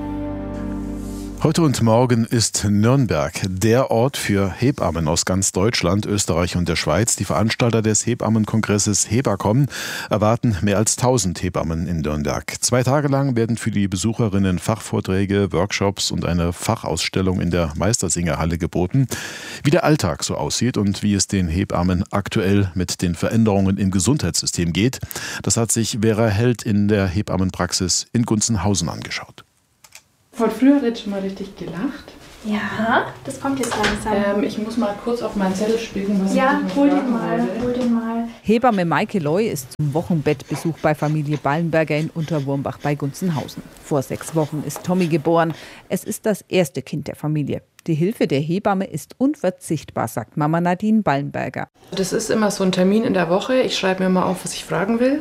Heute und morgen ist Nürnberg der Ort für Hebammen aus ganz Deutschland, Österreich und der Schweiz. Die Veranstalter des Hebammenkongresses Hebacom erwarten mehr als tausend Hebammen in Nürnberg. Zwei Tage lang werden für die Besucherinnen Fachvorträge, Workshops und eine Fachausstellung in der Meistersingerhalle geboten. Wie der Alltag so aussieht und wie es den Hebammen aktuell mit den Veränderungen im Gesundheitssystem geht, das hat sich Vera Held in der Hebammenpraxis in Gunzenhausen angeschaut. Von früher hat jetzt schon mal richtig gelacht. Ja, das kommt jetzt langsam. Ähm, ich muss mal kurz auf meinen Zettel spielen, was ja, ich hol den mal, hol den mal. Hebamme Maike Loy ist zum Wochenbettbesuch bei Familie Ballenberger in Unterwurmbach bei Gunzenhausen. Vor sechs Wochen ist Tommy geboren. Es ist das erste Kind der Familie. Die Hilfe der Hebamme ist unverzichtbar, sagt Mama Nadine Ballenberger. Das ist immer so ein Termin in der Woche. Ich schreibe mir mal auf, was ich fragen will.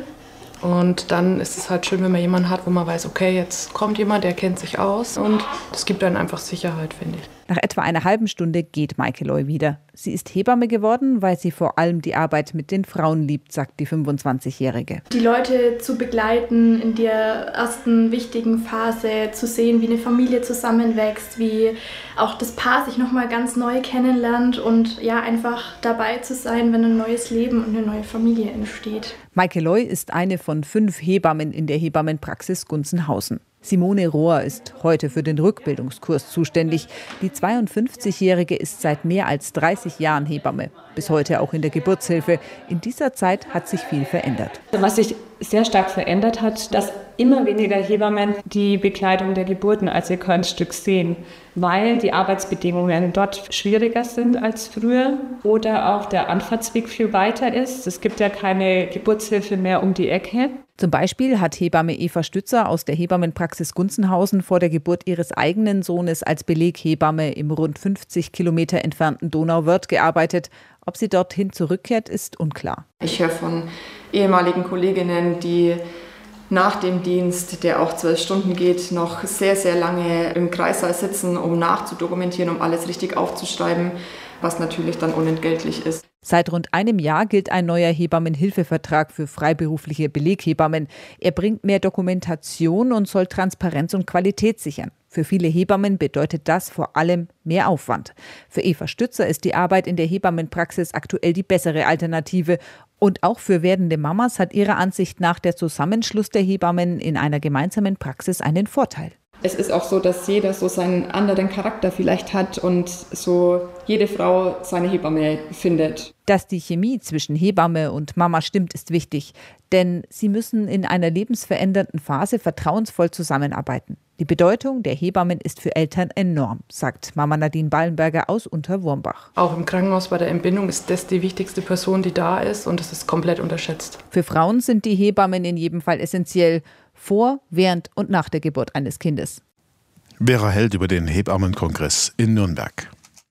Und dann ist es halt schön, wenn man jemanden hat, wo man weiß, okay, jetzt kommt jemand, der kennt sich aus. Und das gibt dann einfach Sicherheit, finde ich. Nach etwa einer halben Stunde geht Maike Loy wieder. Sie ist Hebamme geworden, weil sie vor allem die Arbeit mit den Frauen liebt, sagt die fünfundzwanzigjährige. Die Leute zu begleiten in der ersten wichtigen Phase, zu sehen, wie eine Familie zusammenwächst, wie auch das Paar sich nochmal ganz neu kennenlernt und ja, einfach dabei zu sein, wenn ein neues Leben und eine neue Familie entsteht. Maike Loy ist eine von fünf Hebammen in der Hebammenpraxis Gunzenhausen. Simone Rohr ist heute für den Rückbildungskurs zuständig. Die zweiundfünfzigjährige ist seit mehr als dreißig Jahren Hebamme, bis heute auch in der Geburtshilfe. In dieser Zeit hat sich viel verändert. Was sich sehr stark verändert hat, dass immer weniger Hebammen die Begleitung der Geburten als ihr Kernstück sehen, weil die Arbeitsbedingungen dort schwieriger sind als früher oder auch der Anfahrtsweg viel weiter ist. Es gibt ja keine Geburtshilfe mehr um die Ecke. Zum Beispiel hat Hebamme Eva Stützer aus der Hebammenpraxis Gunzenhausen vor der Geburt ihres eigenen Sohnes als Beleghebamme im rund fünfzig Kilometer entfernten Donauwörth gearbeitet. Ob sie dorthin zurückkehrt, ist unklar. Ich höre von ehemaligen Kolleginnen, die nach dem Dienst, der auch zwölf Stunden geht, noch sehr, sehr lange im Kreissaal sitzen, um nachzudokumentieren, um alles richtig aufzuschreiben, was natürlich dann unentgeltlich ist. Seit rund einem Jahr gilt ein neuer Hebammenhilfevertrag für freiberufliche Beleghebammen. Er bringt mehr Dokumentation und soll Transparenz und Qualität sichern. Für viele Hebammen bedeutet das vor allem mehr Aufwand. Für Eva Stützer ist die Arbeit in der Hebammenpraxis aktuell die bessere Alternative. Und auch für werdende Mamas hat ihrer Ansicht nach der Zusammenschluss der Hebammen in einer gemeinsamen Praxis einen Vorteil. Es ist auch so, dass jeder so seinen anderen Charakter vielleicht hat und so jede Frau seine Hebamme findet. Dass die Chemie zwischen Hebamme und Mama stimmt, ist wichtig. Denn sie müssen in einer lebensverändernden Phase vertrauensvoll zusammenarbeiten. Die Bedeutung der Hebammen ist für Eltern enorm, sagt Mama Nadine Ballenberger aus Unterwurmbach. Auch im Krankenhaus bei der Entbindung ist das die wichtigste Person, die da ist, und das ist komplett unterschätzt. Für Frauen sind die Hebammen in jedem Fall essentiell, vor, während und nach der Geburt eines Kindes. Vera Held über den Hebammenkongress in Nürnberg.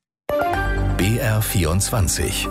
B R vierundzwanzig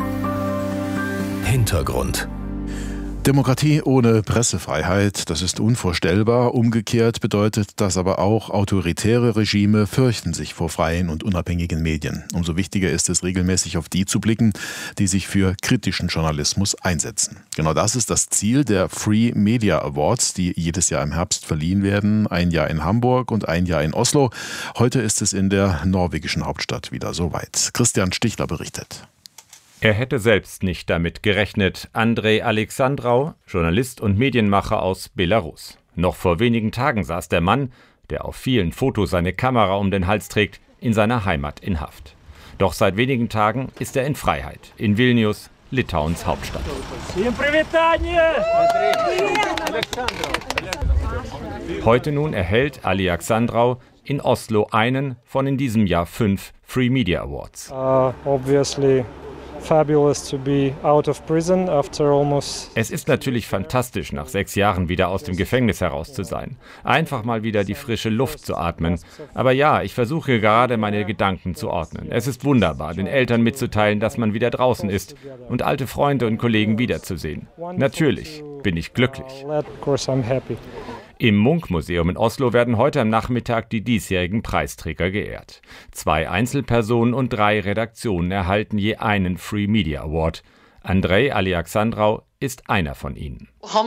Hintergrund. Demokratie ohne Pressefreiheit, das ist unvorstellbar. Umgekehrt bedeutet das aber auch, autoritäre Regime fürchten sich vor freien und unabhängigen Medien. Umso wichtiger ist es, regelmäßig auf die zu blicken, die sich für kritischen Journalismus einsetzen. Genau das ist das Ziel der Free Media Awards, die jedes Jahr im Herbst verliehen werden. Ein Jahr in Hamburg und ein Jahr in Oslo. Heute ist es in der norwegischen Hauptstadt wieder soweit. Christian Stichler berichtet. Er hätte selbst nicht damit gerechnet. Andrei Alexandrau, Journalist und Medienmacher aus Belarus. Noch vor wenigen Tagen saß der Mann, der auf vielen Fotos seine Kamera um den Hals trägt, in seiner Heimat in Haft. Doch seit wenigen Tagen ist er in Freiheit, in Vilnius, Litauens Hauptstadt. Heute nun erhält Alexandrau in Oslo einen von in diesem Jahr fünf Free Media Awards. Uh, obviously. Es ist natürlich fantastisch, nach sechs Jahren wieder aus dem Gefängnis heraus zu sein. Einfach mal wieder die frische Luft zu atmen. Aber ja, ich versuche gerade, meine Gedanken zu ordnen. Es ist wunderbar, den Eltern mitzuteilen, dass man wieder draußen ist und alte Freunde und Kollegen wiederzusehen. Natürlich bin ich glücklich. Im Munch-Museum in Oslo werden heute am Nachmittag die diesjährigen Preisträger geehrt. Zwei Einzelpersonen und drei Redaktionen erhalten je einen Free Media Award. Andrei Alexandrau ist einer von ihnen.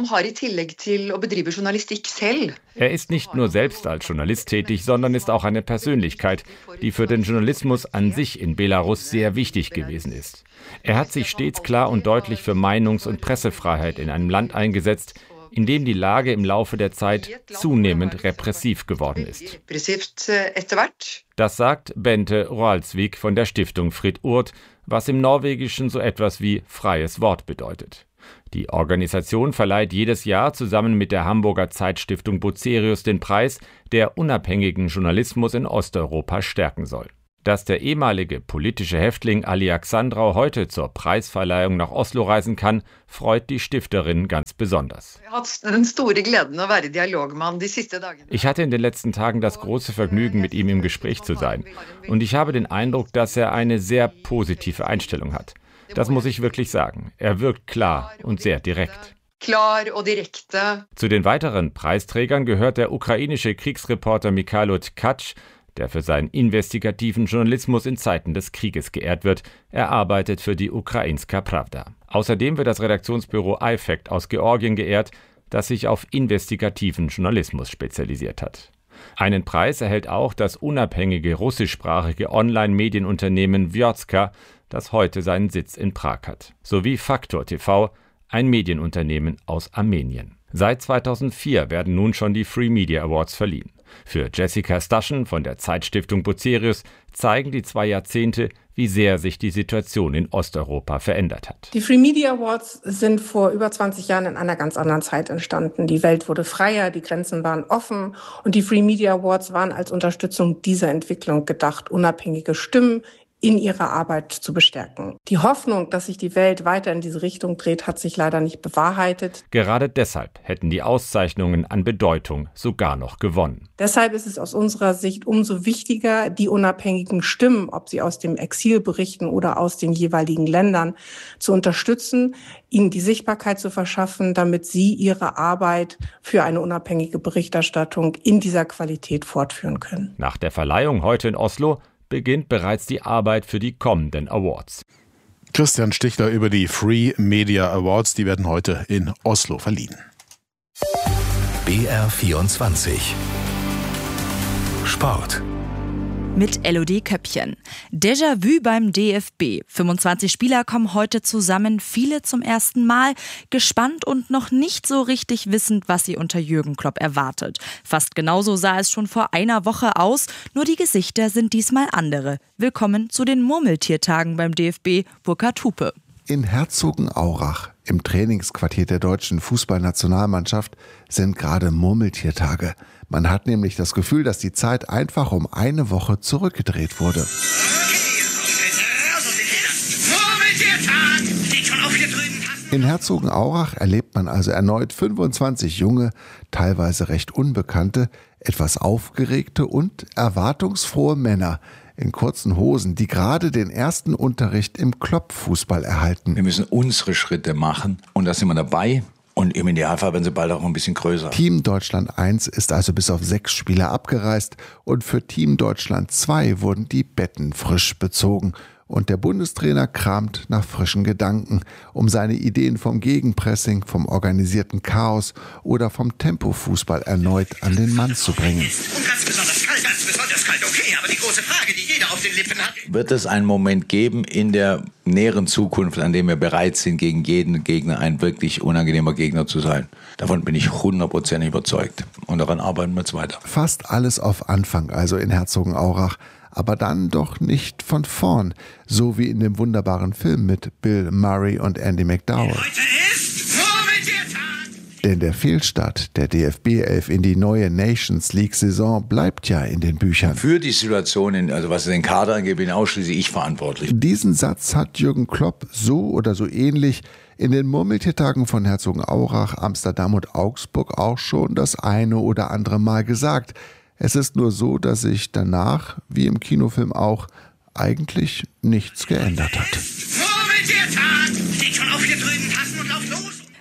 Er ist nicht nur selbst als Journalist tätig, sondern ist auch eine Persönlichkeit, die für den Journalismus an sich in Belarus sehr wichtig gewesen ist. Er hat sich stets klar und deutlich für Meinungs- und Pressefreiheit in einem Land eingesetzt, in dem die Lage im Laufe der Zeit zunehmend repressiv geworden ist. Das sagt Bente Roaldsvik von der Stiftung Fritt Ord, was im Norwegischen so etwas wie freies Wort bedeutet. Die Organisation verleiht jedes Jahr zusammen mit der Hamburger Zeitstiftung Bucerius den Preis, der unabhängigen Journalismus in Osteuropa stärken soll. Dass der ehemalige politische Häftling Alexandrau heute zur Preisverleihung nach Oslo reisen kann, freut die Stifterin ganz besonders. Ich hatte in den letzten Tagen das große Vergnügen, mit ihm im Gespräch zu sein. Und ich habe den Eindruck, dass er eine sehr positive Einstellung hat. Das muss ich wirklich sagen. Er wirkt klar und sehr direkt. Zu den weiteren Preisträgern gehört der ukrainische Kriegsreporter Mikhailo Tkach, der für seinen investigativen Journalismus in Zeiten des Krieges geehrt wird. Er arbeitet für die Ukrainska Pravda. Außerdem wird das Redaktionsbüro iFact aus Georgien geehrt, das sich auf investigativen Journalismus spezialisiert hat. Einen Preis erhält auch das unabhängige russischsprachige Online-Medienunternehmen Vjotska, das heute seinen Sitz in Prag hat, sowie Faktor T V, ein Medienunternehmen aus Armenien. Seit zweitausendvier werden nun schon die Free Media Awards verliehen. Für Jessica Staschen von der Zeitstiftung Bucerius zeigen die zwei Jahrzehnte, wie sehr sich die Situation in Osteuropa verändert hat. Die Free Media Awards sind vor über zwanzig Jahren in einer ganz anderen Zeit entstanden. Die Welt wurde freier, die Grenzen waren offen und die Free Media Awards waren als Unterstützung dieser Entwicklung gedacht, unabhängige Stimmen in ihrer Arbeit zu bestärken. Die Hoffnung, dass sich die Welt weiter in diese Richtung dreht, hat sich leider nicht bewahrheitet. Gerade deshalb hätten die Auszeichnungen an Bedeutung sogar noch gewonnen. Deshalb ist es aus unserer Sicht umso wichtiger, die unabhängigen Stimmen, ob sie aus dem Exil berichten oder aus den jeweiligen Ländern, zu unterstützen, ihnen die Sichtbarkeit zu verschaffen, damit sie ihre Arbeit für eine unabhängige Berichterstattung in dieser Qualität fortführen können. Nach der Verleihung heute in Oslo beginnt bereits die Arbeit für die kommenden Awards. Christian Stichler über die Free Media Awards, die werden heute in Oslo verliehen. B R vierundzwanzig Sport. Mit Elodie Köppchen. Déjà-vu beim D F B. fünfundzwanzig Spieler kommen heute zusammen, viele zum ersten Mal, gespannt und noch nicht so richtig wissend, was sie unter Jürgen Klopp erwartet. Fast genauso sah es schon vor einer Woche aus, nur die Gesichter sind diesmal andere. Willkommen zu den Murmeltiertagen beim D F B, Burkhard Hupe. In Herzogenaurach, im Trainingsquartier der deutschen Fußballnationalmannschaft, sind gerade Murmeltiertage. Man hat nämlich das Gefühl, dass die Zeit einfach um eine Woche zurückgedreht wurde. In Herzogenaurach erlebt man also erneut fünfundzwanzig junge, teilweise recht unbekannte, etwas aufgeregte und erwartungsfrohe Männer in kurzen Hosen, die gerade den ersten Unterricht im Klopp-Fußball erhalten. Wir müssen unsere Schritte machen und da sind wir dabei. Und im Idealfall werden sie bald auch ein bisschen größer. Team Deutschland eins ist also bis auf sechs Spieler abgereist und für Team Deutschland zwei wurden die Betten frisch bezogen. Und der Bundestrainer kramt nach frischen Gedanken, um seine Ideen vom Gegenpressing, vom organisierten Chaos oder vom Tempofußball erneut an den Mann zu bringen. Und ganz besonders kalt, ganz besonders kalt, okay, aber die große Frage, die jeder auf den Lippen hat. Wird es einen Moment geben in der näheren Zukunft, an dem wir bereit sind, gegen jeden Gegner ein wirklich unangenehmer Gegner zu sein? Davon bin ich hundertprozentig überzeugt. Und daran arbeiten wir jetzt weiter. Fast alles auf Anfang, also in Herzogenaurach. Aber dann doch nicht von vorn, so wie in dem wunderbaren Film mit Bill Murray und Andy McDowell. Denn der Fehlstart der D F B elf in die neue Nations League-Saison bleibt ja in den Büchern. Für die Situation, in, also was den Kader angeht, bin ausschließlich ich verantwortlich. Diesen Satz hat Jürgen Klopp so oder so ähnlich in den Murmeltiertagen von Herzogenaurach, Amsterdam und Augsburg auch schon das eine oder andere Mal gesagt. Es ist nur so, dass sich danach, wie im Kinofilm auch, eigentlich nichts geändert hat.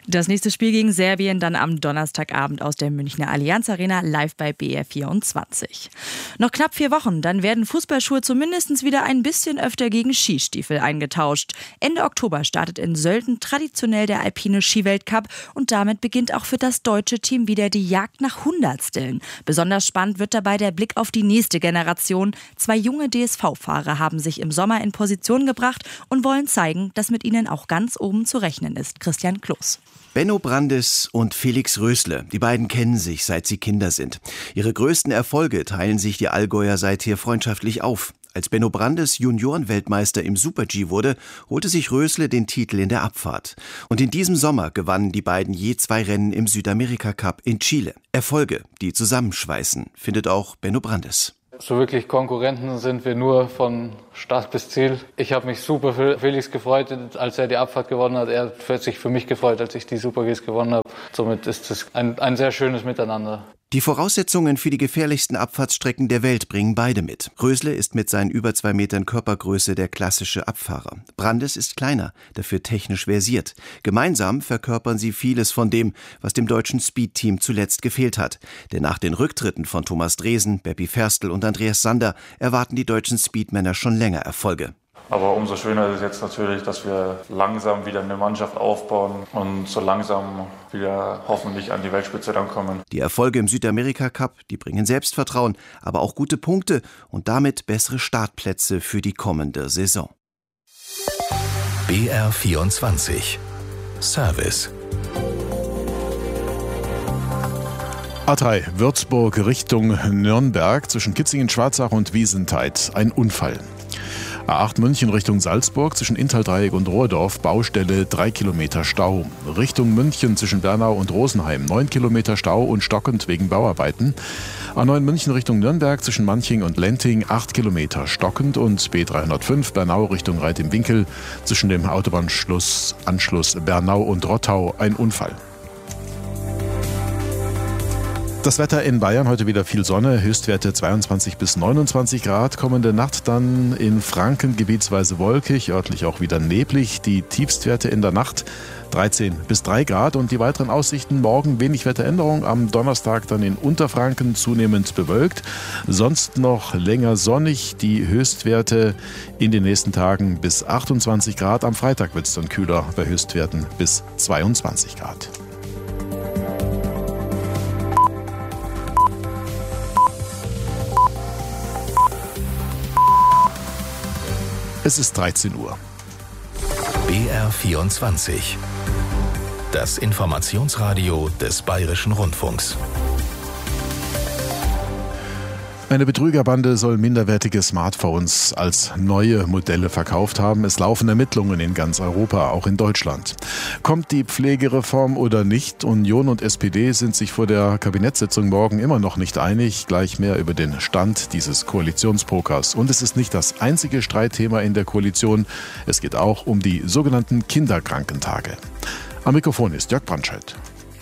Das nächste Spiel gegen Serbien dann am Donnerstagabend aus der Münchner Allianz Arena live bei B R vierundzwanzig. Noch knapp vier Wochen, dann werden Fußballschuhe zumindest wieder ein bisschen öfter gegen Skistiefel eingetauscht. Ende Oktober startet in Sölden traditionell der alpine Skiweltcup und damit beginnt auch für das deutsche Team wieder die Jagd nach Hundertsteln. Besonders spannend wird dabei der Blick auf die nächste Generation. Zwei junge D S V-Fahrer haben sich im Sommer in Position gebracht und wollen zeigen, dass mit ihnen auch ganz oben zu rechnen ist. Christian Kloß. Benno Brandes und Felix Rösle, die beiden kennen sich, seit sie Kinder sind. Ihre größten Erfolge teilen sich die Allgäuer seither freundschaftlich auf. Als Benno Brandes Juniorenweltmeister im Super-G wurde, holte sich Rösle den Titel in der Abfahrt. Und in diesem Sommer gewannen die beiden je zwei Rennen im Südamerika-Cup in Chile. Erfolge, die zusammenschweißen, findet auch Benno Brandes. So wirklich Konkurrenten sind wir nur von Start bis Ziel. Ich habe mich super für Felix gefreut, als er die Abfahrt gewonnen hat. Er hat sich für mich gefreut, als ich die Super-Gs gewonnen habe. Somit ist es ein, ein sehr schönes Miteinander. Die Voraussetzungen für die gefährlichsten Abfahrtsstrecken der Welt bringen beide mit. Rösle ist mit seinen über zwei Metern Körpergröße der klassische Abfahrer. Brandes ist kleiner, dafür technisch versiert. Gemeinsam verkörpern sie vieles von dem, was dem deutschen Speed-Team zuletzt gefehlt hat. Denn nach den Rücktritten von Thomas Dresen, Beppi Ferstl und Andreas Sander erwarten die deutschen Speedmänner schon länger Erfolge. Aber umso schöner ist es jetzt natürlich, dass wir langsam wieder eine Mannschaft aufbauen und so langsam wieder hoffentlich an die Weltspitze dann kommen. Die Erfolge im Südamerika-Cup, die bringen Selbstvertrauen, aber auch gute Punkte und damit bessere Startplätze für die kommende Saison. B R vierundzwanzig Service. A drei Würzburg Richtung Nürnberg zwischen Kitzingen-Schwarzach und Wiesenthal. Ein Unfall. A acht München Richtung Salzburg zwischen Inntal-Dreieck und Rohrdorf, Baustelle, drei Kilometer Stau. Richtung München zwischen Bernau und Rosenheim, neun Kilometer Stau und stockend wegen Bauarbeiten. A neun München Richtung Nürnberg zwischen Manching und Lenting, acht Kilometer stockend und B dreihundertfünf Bernau Richtung Reit im Winkel zwischen dem Autobahnanschluss Anschluss Bernau und Rottau, ein Unfall. Das Wetter in Bayern, heute wieder viel Sonne, Höchstwerte zweiundzwanzig bis neunundzwanzig Grad. Kommende Nacht dann in Franken gebietsweise wolkig, örtlich auch wieder neblig. Die Tiefstwerte in der Nacht dreizehn bis drei Grad und die weiteren Aussichten morgen wenig Wetteränderung. Am Donnerstag dann in Unterfranken zunehmend bewölkt. Sonst noch länger sonnig. Die Höchstwerte in den nächsten Tagen bis achtundzwanzig Grad. Am Freitag wird es dann kühler bei Höchstwerten bis zweiundzwanzig Grad. Es ist dreizehn Uhr. B R vierundzwanzig. Das Informationsradio des Bayerischen Rundfunks. Eine Betrügerbande soll minderwertige Smartphones als neue Modelle verkauft haben. Es laufen Ermittlungen in ganz Europa, auch in Deutschland. Kommt die Pflegereform oder nicht? Union und S P D sind sich vor der Kabinettssitzung morgen immer noch nicht einig. Gleich mehr über den Stand dieses Koalitionspokers. Und es ist nicht das einzige Streitthema in der Koalition. Es geht auch um die sogenannten Kinderkrankentage. Am Mikrofon ist Jörg Brandscheid.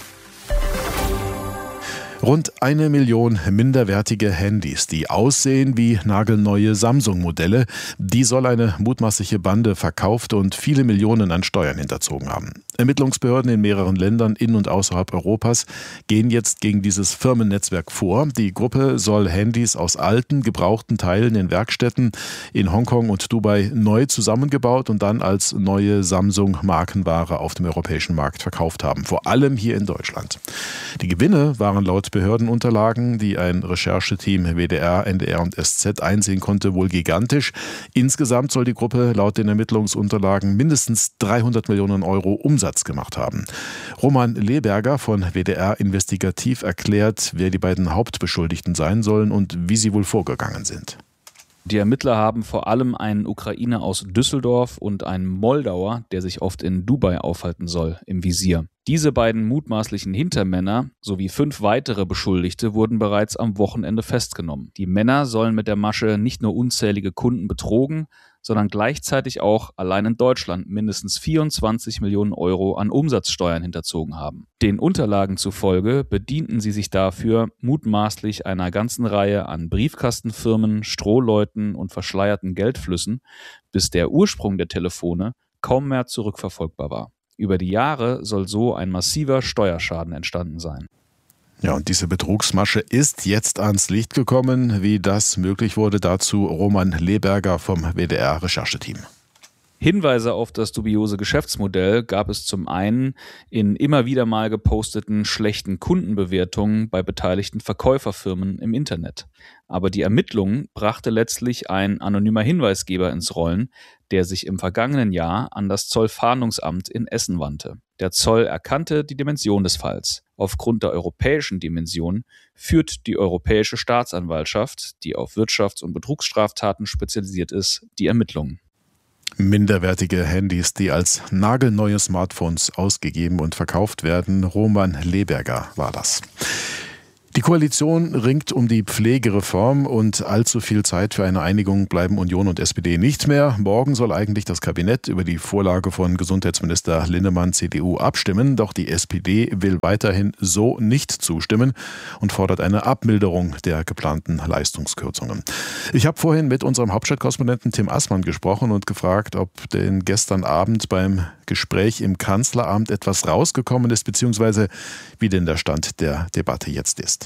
Rund eine Million minderwertige Handys, die aussehen wie nagelneue Samsung-Modelle, die soll eine mutmaßliche Bande verkauft und viele Millionen an Steuern hinterzogen haben. Ermittlungsbehörden in mehreren Ländern in und außerhalb Europas gehen jetzt gegen dieses Firmennetzwerk vor. Die Gruppe soll Handys aus alten, gebrauchten Teilen in Werkstätten in Hongkong und Dubai neu zusammengebaut und dann als neue Samsung-Markenware auf dem europäischen Markt verkauft haben, vor allem hier in Deutschland. Die Gewinne waren laut Behördenunterlagen, die ein Rechercheteam W D R, N D R und S Z einsehen konnte, wohl gigantisch. Insgesamt soll die Gruppe laut den Ermittlungsunterlagen mindestens dreihundert Millionen Euro Umsatz gemacht haben. Roman Leberger von W D R Investigativ erklärt, wer die beiden Hauptbeschuldigten sein sollen und wie sie wohl vorgegangen sind. Die Ermittler haben vor allem einen Ukrainer aus Düsseldorf und einen Moldauer, der sich oft in Dubai aufhalten soll, im Visier. Diese beiden mutmaßlichen Hintermänner sowie fünf weitere Beschuldigte wurden bereits am Wochenende festgenommen. Die Männer sollen mit der Masche nicht nur unzählige Kunden betrogen, sondern gleichzeitig auch allein in Deutschland mindestens vierundzwanzig Millionen Euro an Umsatzsteuern hinterzogen haben. Den Unterlagen zufolge bedienten sie sich dafür mutmaßlich einer ganzen Reihe an Briefkastenfirmen, Strohleuten und verschleierten Geldflüssen, bis der Ursprung der Telefone kaum mehr zurückverfolgbar war. Über die Jahre soll so ein massiver Steuerschaden entstanden sein. Ja, und diese Betrugsmasche ist jetzt ans Licht gekommen. Wie das möglich wurde, dazu Roman Leberger vom W D R-Rechercheteam. Hinweise auf das dubiose Geschäftsmodell gab es zum einen in immer wieder mal geposteten schlechten Kundenbewertungen bei beteiligten Verkäuferfirmen im Internet. Aber die Ermittlungen brachte letztlich ein anonymer Hinweisgeber ins Rollen, der sich im vergangenen Jahr an das Zollfahndungsamt in Essen wandte. Der Zoll erkannte die Dimension des Falls. Aufgrund der europäischen Dimension führt die Europäische Staatsanwaltschaft, die auf Wirtschafts- und Betrugsstraftaten spezialisiert ist, die Ermittlungen. Minderwertige Handys, die als nagelneue Smartphones ausgegeben und verkauft werden. Roman Leberger war das. Die Koalition ringt um die Pflegereform und allzu viel Zeit für eine Einigung bleiben Union und S P D nicht mehr. Morgen soll eigentlich das Kabinett über die Vorlage von Gesundheitsminister Linnemann C D U abstimmen. Doch die S P D will weiterhin so nicht zustimmen und fordert eine Abmilderung der geplanten Leistungskürzungen. Ich habe vorhin mit unserem Hauptstadtkorrespondenten Tim Assmann gesprochen und gefragt, ob denn gestern Abend beim Gespräch im Kanzleramt etwas rausgekommen ist, beziehungsweise wie denn der Stand der Debatte jetzt ist.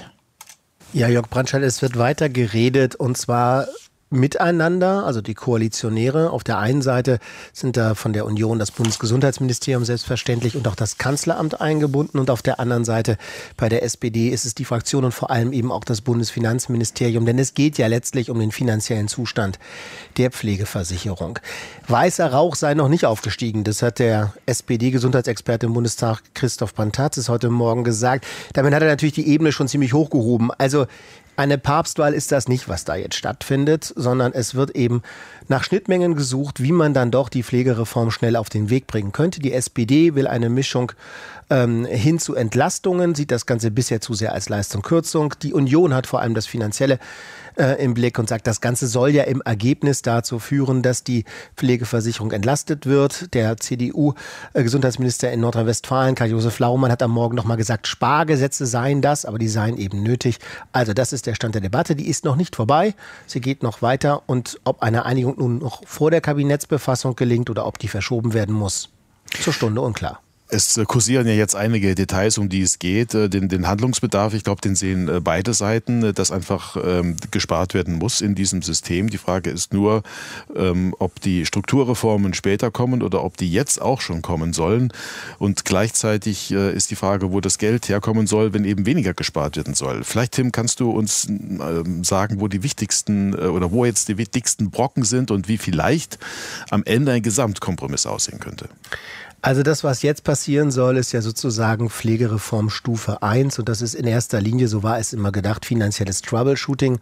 Ja, Jörg Brandscheid, es wird weiter geredet und zwar miteinander, also die Koalitionäre. Auf der einen Seite sind da von der Union das Bundesgesundheitsministerium selbstverständlich und auch das Kanzleramt eingebunden und auf der anderen Seite bei der S P D ist es die Fraktion und vor allem eben auch das Bundesfinanzministerium, denn es geht ja letztlich um den finanziellen Zustand der Pflegeversicherung. Weißer Rauch sei noch nicht aufgestiegen, das hat der S P D-Gesundheitsexperte im Bundestag Christoph Pantazis heute Morgen gesagt. Damit hat er natürlich die Ebene schon ziemlich hochgehoben. Also eine Papstwahl ist das nicht, was da jetzt stattfindet, sondern es wird eben nach Schnittmengen gesucht, wie man dann doch die Pflegereform schnell auf den Weg bringen könnte. Die S P D will eine Mischung ähm, hin zu Entlastungen, sieht das Ganze bisher zu sehr als Leistungskürzung. Die Union hat vor allem das Finanzielle äh, im Blick und sagt, das Ganze soll ja im Ergebnis dazu führen, dass die Pflegeversicherung entlastet wird. Der C D U-Gesundheitsminister in Nordrhein-Westfalen, Karl-Josef Laumann, hat am Morgen noch mal gesagt, Spargesetze seien das, aber die seien eben nötig. Also das ist der Stand der Debatte. Die ist noch nicht vorbei. Sie geht noch weiter. Und ob eine Einigung nun noch vor der Kabinettsbefassung gelingt oder ob die verschoben werden muss, zur Stunde unklar. Es kursieren ja jetzt einige Details, um die es geht. Den, den Handlungsbedarf, ich glaube, den sehen beide Seiten, dass einfach ähm, gespart werden muss in diesem System. Die Frage ist nur, ähm, ob die Strukturreformen später kommen oder ob die jetzt auch schon kommen sollen. Und gleichzeitig äh, ist die Frage, wo das Geld herkommen soll, wenn eben weniger gespart werden soll. Vielleicht, Tim, kannst du uns äh, sagen, wo die wichtigsten äh, oder wo jetzt die wichtigsten Brocken sind und wie vielleicht am Ende ein Gesamtkompromiss aussehen könnte. Also das, was jetzt passieren soll, ist ja sozusagen Pflegereform Stufe eins und das ist in erster Linie, so war es immer gedacht, finanzielles Troubleshooting,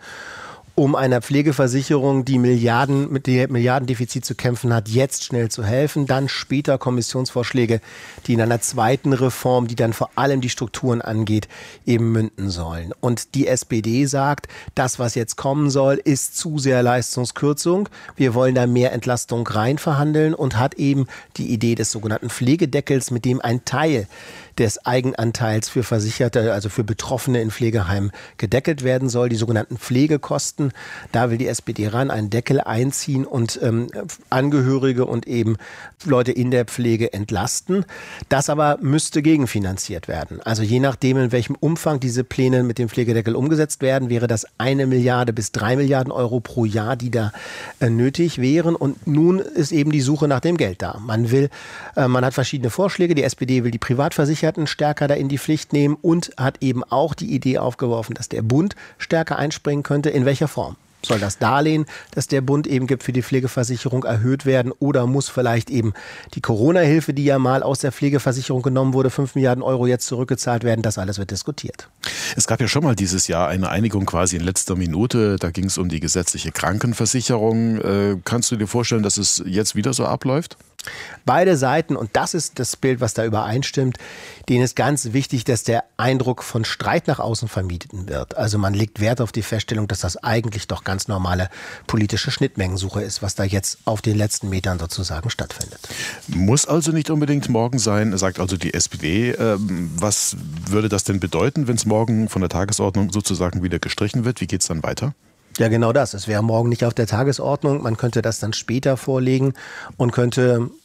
um einer Pflegeversicherung, die Milliarden mit dem Milliardendefizit zu kämpfen hat, jetzt schnell zu helfen. Dann später Kommissionsvorschläge, die in einer zweiten Reform, die dann vor allem die Strukturen angeht, eben münden sollen. Und die S P D sagt, das, was jetzt kommen soll, ist zu sehr Leistungskürzung. Wir wollen da mehr Entlastung rein verhandeln und hat eben die Idee des sogenannten Pflegedeckels, mit dem ein Teil des Eigenanteils für Versicherte, also für Betroffene in Pflegeheimen gedeckelt werden soll, die sogenannten Pflegekosten. Da will die S P D ran, einen Deckel einziehen und ähm, Angehörige und eben Leute in der Pflege entlasten. Das aber müsste gegenfinanziert werden. Also je nachdem, in welchem Umfang diese Pläne mit dem Pflegedeckel umgesetzt werden, wäre das eine Milliarde bis drei Milliarden Euro pro Jahr, die da äh, nötig wären. Und nun ist eben die Suche nach dem Geld da. Man will, äh, man hat verschiedene Vorschläge. Die S P D will die Privatversicherten stärker da in die Pflicht nehmen und hat eben auch die Idee aufgeworfen, dass der Bund stärker einspringen könnte. In welcher Form? Soll das Darlehen, das der Bund eben gibt für die Pflegeversicherung, erhöht werden oder muss vielleicht eben die Corona-Hilfe, die ja mal aus der Pflegeversicherung genommen wurde, fünf Milliarden Euro jetzt zurückgezahlt werden? Das alles wird diskutiert. Es gab ja schon mal dieses Jahr eine Einigung quasi in letzter Minute. Da ging es um die gesetzliche Krankenversicherung. Äh, kannst du dir vorstellen, dass es jetzt wieder so abläuft? Beide Seiten, und das ist das Bild, was da übereinstimmt, denen ist ganz wichtig, dass der Eindruck von Streit nach außen vermieden wird. Also man legt Wert auf die Feststellung, dass das eigentlich doch ganz normale politische Schnittmengensuche ist, was da jetzt auf den letzten Metern sozusagen stattfindet. Muss also nicht unbedingt morgen sein, sagt also die S P D. Ähm, was würde das denn bedeuten, wenn es morgen von der Tagesordnung sozusagen wieder gestrichen wird? Wie geht es dann weiter? Ja, genau das. Es wäre morgen nicht auf der Tagesordnung. Man könnte das dann später vorlegen und könnte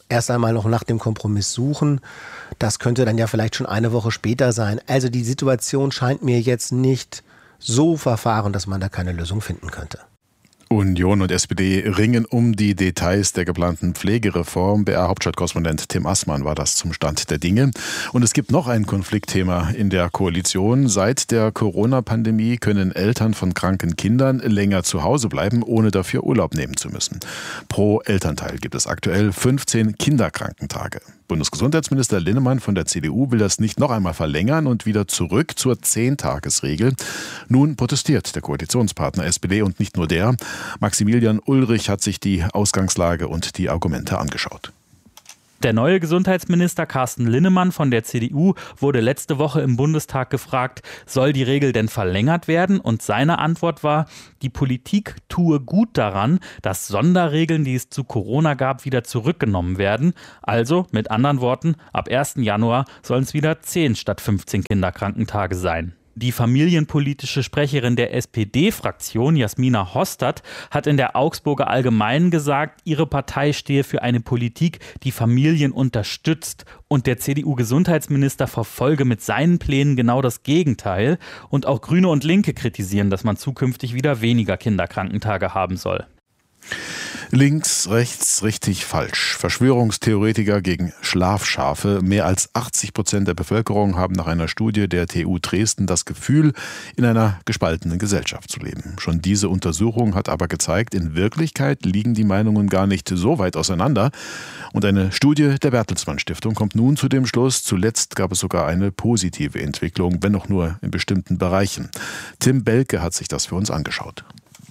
erst einmal noch nach dem Kompromiss suchen. Das könnte dann ja vielleicht schon eine Woche später sein. Also die Situation scheint mir jetzt nicht so verfahren, dass man da keine Lösung finden könnte. Union und S P D ringen um die Details der geplanten Pflegereform. B R-Hauptstadtkorrespondent Tim Assmann war das zum Stand der Dinge. Und es gibt noch ein Konfliktthema in der Koalition. Seit der Corona-Pandemie können Eltern von kranken Kindern länger zu Hause bleiben, ohne dafür Urlaub nehmen zu müssen. Pro Elternteil gibt es aktuell fünfzehn Kinderkrankentage. Bundesgesundheitsminister Linnemann von der C D U will das nicht noch einmal verlängern und wieder zurück zur Zehn-Tages-Regel. Nun protestiert der Koalitionspartner S P D und nicht nur der. Maximilian Ulrich hat sich die Ausgangslage und die Argumente angeschaut. Der neue Gesundheitsminister Carsten Linnemann von der C D U wurde letzte Woche im Bundestag gefragt, soll die Regel denn verlängert werden? Und seine Antwort war, die Politik tue gut daran, dass Sonderregeln, die es zu Corona gab, wieder zurückgenommen werden. Also, mit anderen Worten, ab ersten Januar sollen es wieder zehn statt fünfzehn Kinderkrankentage sein. Die familienpolitische Sprecherin der S P D-Fraktion, Jasmina Hostert, hat in der Augsburger Allgemeinen gesagt, ihre Partei stehe für eine Politik, die Familien unterstützt. Und der C D U-Gesundheitsminister verfolge mit seinen Plänen genau das Gegenteil. Und auch Grüne und Linke kritisieren, dass man zukünftig wieder weniger Kinderkrankentage haben soll. Links, rechts, richtig, falsch. Verschwörungstheoretiker gegen Schlafschafe. Mehr als achtzig Prozent der Bevölkerung haben nach einer Studie der T U Dresden das Gefühl, in einer gespaltenen Gesellschaft zu leben. Schon diese Untersuchung hat aber gezeigt, in Wirklichkeit liegen die Meinungen gar nicht so weit auseinander. Und eine Studie der Bertelsmann Stiftung kommt nun zu dem Schluss, zuletzt gab es sogar eine positive Entwicklung, wenn auch nur in bestimmten Bereichen. Tim Belke hat sich das für uns angeschaut.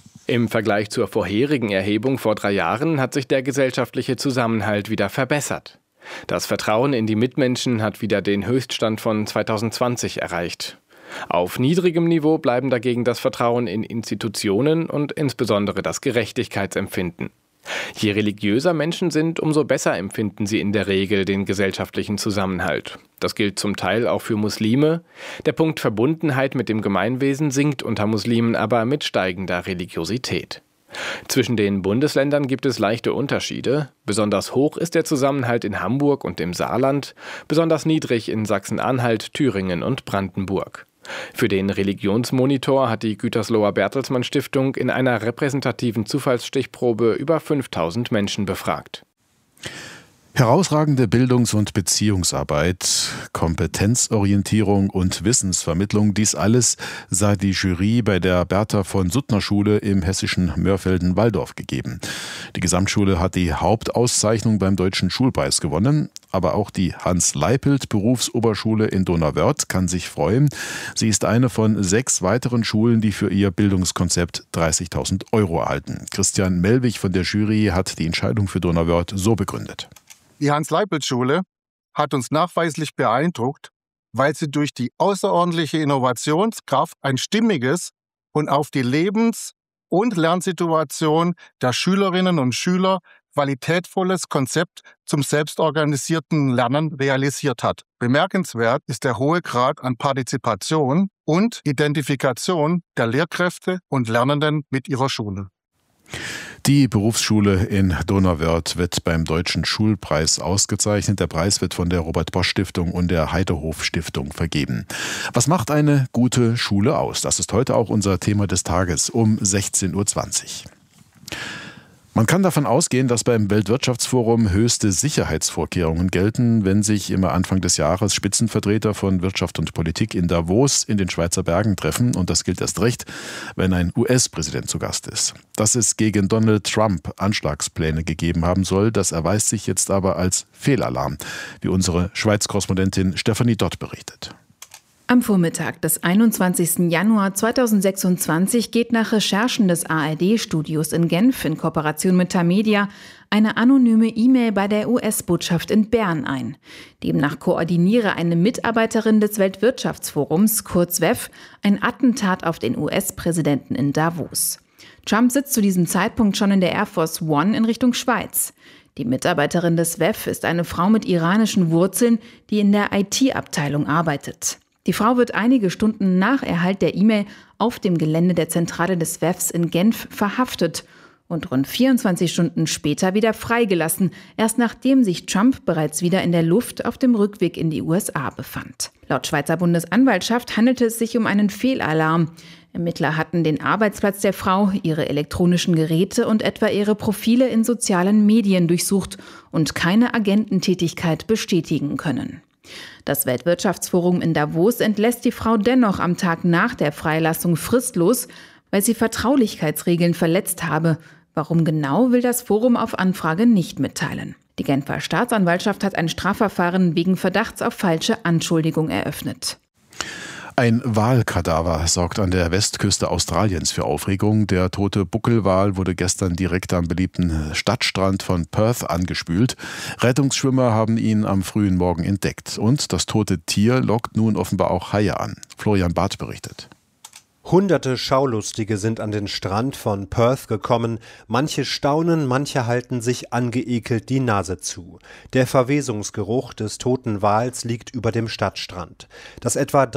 Im Vergleich zur vorherigen Erhebung vor drei Jahren hat sich der gesellschaftliche Zusammenhalt wieder verbessert. Das Vertrauen in die Mitmenschen hat wieder den Höchststand von zweitausendzwanzig erreicht. Auf niedrigem Niveau bleiben dagegen das Vertrauen in Institutionen und insbesondere das Gerechtigkeitsempfinden. Je religiöser Menschen sind, umso besser empfinden sie in der Regel den gesellschaftlichen Zusammenhalt. Das gilt zum Teil auch für Muslime. Der Punkt Verbundenheit mit dem Gemeinwesen sinkt unter Muslimen aber mit steigender Religiosität. Zwischen den Bundesländern gibt es leichte Unterschiede. Besonders hoch ist der Zusammenhalt in Hamburg und im Saarland, besonders niedrig in Sachsen-Anhalt, Thüringen und Brandenburg. Für den Religionsmonitor hat die Gütersloher Bertelsmann Stiftung in einer repräsentativen Zufallsstichprobe über fünftausend Menschen befragt. Herausragende Bildungs- und Beziehungsarbeit, Kompetenzorientierung und Wissensvermittlung, dies alles sah die Jury bei der Bertha von Suttner Schule im hessischen Mörfelden-Walldorf gegeben. Die Gesamtschule hat die Hauptauszeichnung beim Deutschen Schulpreis gewonnen, aber auch die Hans-Leipelt-Berufsoberschule in Donauwörth kann sich freuen. Sie ist eine von sechs weiteren Schulen, die für ihr Bildungskonzept dreißigtausend Euro erhalten. Christian Melwig von der Jury hat die Entscheidung für Donauwörth so begründet. Die Hans-Leipelt-Schule hat uns nachweislich beeindruckt, weil sie durch die außerordentliche Innovationskraft ein stimmiges und auf die Lebens- und Lernsituation der Schülerinnen und Schüler qualitätvolles Konzept zum selbstorganisierten Lernen realisiert hat. Bemerkenswert ist der hohe Grad an Partizipation und Identifikation der Lehrkräfte und Lernenden mit ihrer Schule. Die Berufsschule in Donauwörth wird beim Deutschen Schulpreis ausgezeichnet. Der Preis wird von der Robert-Bosch-Stiftung und der Heidehof-Stiftung vergeben. Was macht eine gute Schule aus? Das ist heute auch unser Thema des Tages um sechzehn Uhr zwanzig. Man kann davon ausgehen, dass beim Weltwirtschaftsforum höchste Sicherheitsvorkehrungen gelten, wenn sich immer Anfang des Jahres Spitzenvertreter von Wirtschaft und Politik in Davos in den Schweizer Bergen treffen. Und das gilt erst recht, wenn ein U S-Präsident zu Gast ist. Dass es gegen Donald Trump Anschlagspläne gegeben haben soll, das erweist sich jetzt aber als Fehlalarm, wie unsere Schweiz-Korrespondentin Stefanie Dott berichtet. Am Vormittag des einundzwanzigsten Januar zweitausendsechsundzwanzig geht nach Recherchen des A R D-Studios in Genf in Kooperation mit Tamedia eine anonyme E-Mail bei der U S-Botschaft in Bern ein. Demnach koordiniere eine Mitarbeiterin des Weltwirtschaftsforums, kurz W E F, ein Attentat auf den U S-Präsidenten in Davos. Trump sitzt zu diesem Zeitpunkt schon in der Air Force One in Richtung Schweiz. Die Mitarbeiterin des W E F ist eine Frau mit iranischen Wurzeln, die in der I T-Abteilung arbeitet. Die Frau wird einige Stunden nach Erhalt der E-Mail auf dem Gelände der Zentrale des W E Fs in Genf verhaftet und rund vierundzwanzig Stunden später wieder freigelassen, erst nachdem sich Trump bereits wieder in der Luft auf dem Rückweg in die U S A befand. Laut Schweizer Bundesanwaltschaft handelte es sich um einen Fehlalarm. Ermittler hatten den Arbeitsplatz der Frau, ihre elektronischen Geräte und etwa ihre Profile in sozialen Medien durchsucht und keine Agententätigkeit bestätigen können. Das Weltwirtschaftsforum in Davos entlässt die Frau dennoch am Tag nach der Freilassung fristlos, weil sie Vertraulichkeitsregeln verletzt habe. Warum genau, will das Forum auf Anfrage nicht mitteilen. Die Genfer Staatsanwaltschaft hat ein Strafverfahren wegen Verdachts auf falsche Anschuldigung eröffnet. Ein Walkadaver sorgt an der Westküste Australiens für Aufregung. Der tote Buckelwal wurde gestern direkt am beliebten Stadtstrand von Perth angespült. Rettungsschwimmer haben ihn am frühen Morgen entdeckt. Und das tote Tier lockt nun offenbar auch Haie an. Florian Barth berichtet. Hunderte Schaulustige sind an den Strand von Perth gekommen. Manche staunen, manche halten sich angeekelt die Nase zu. Der Verwesungsgeruch des toten Wals liegt über dem Stadtstrand. Das etwa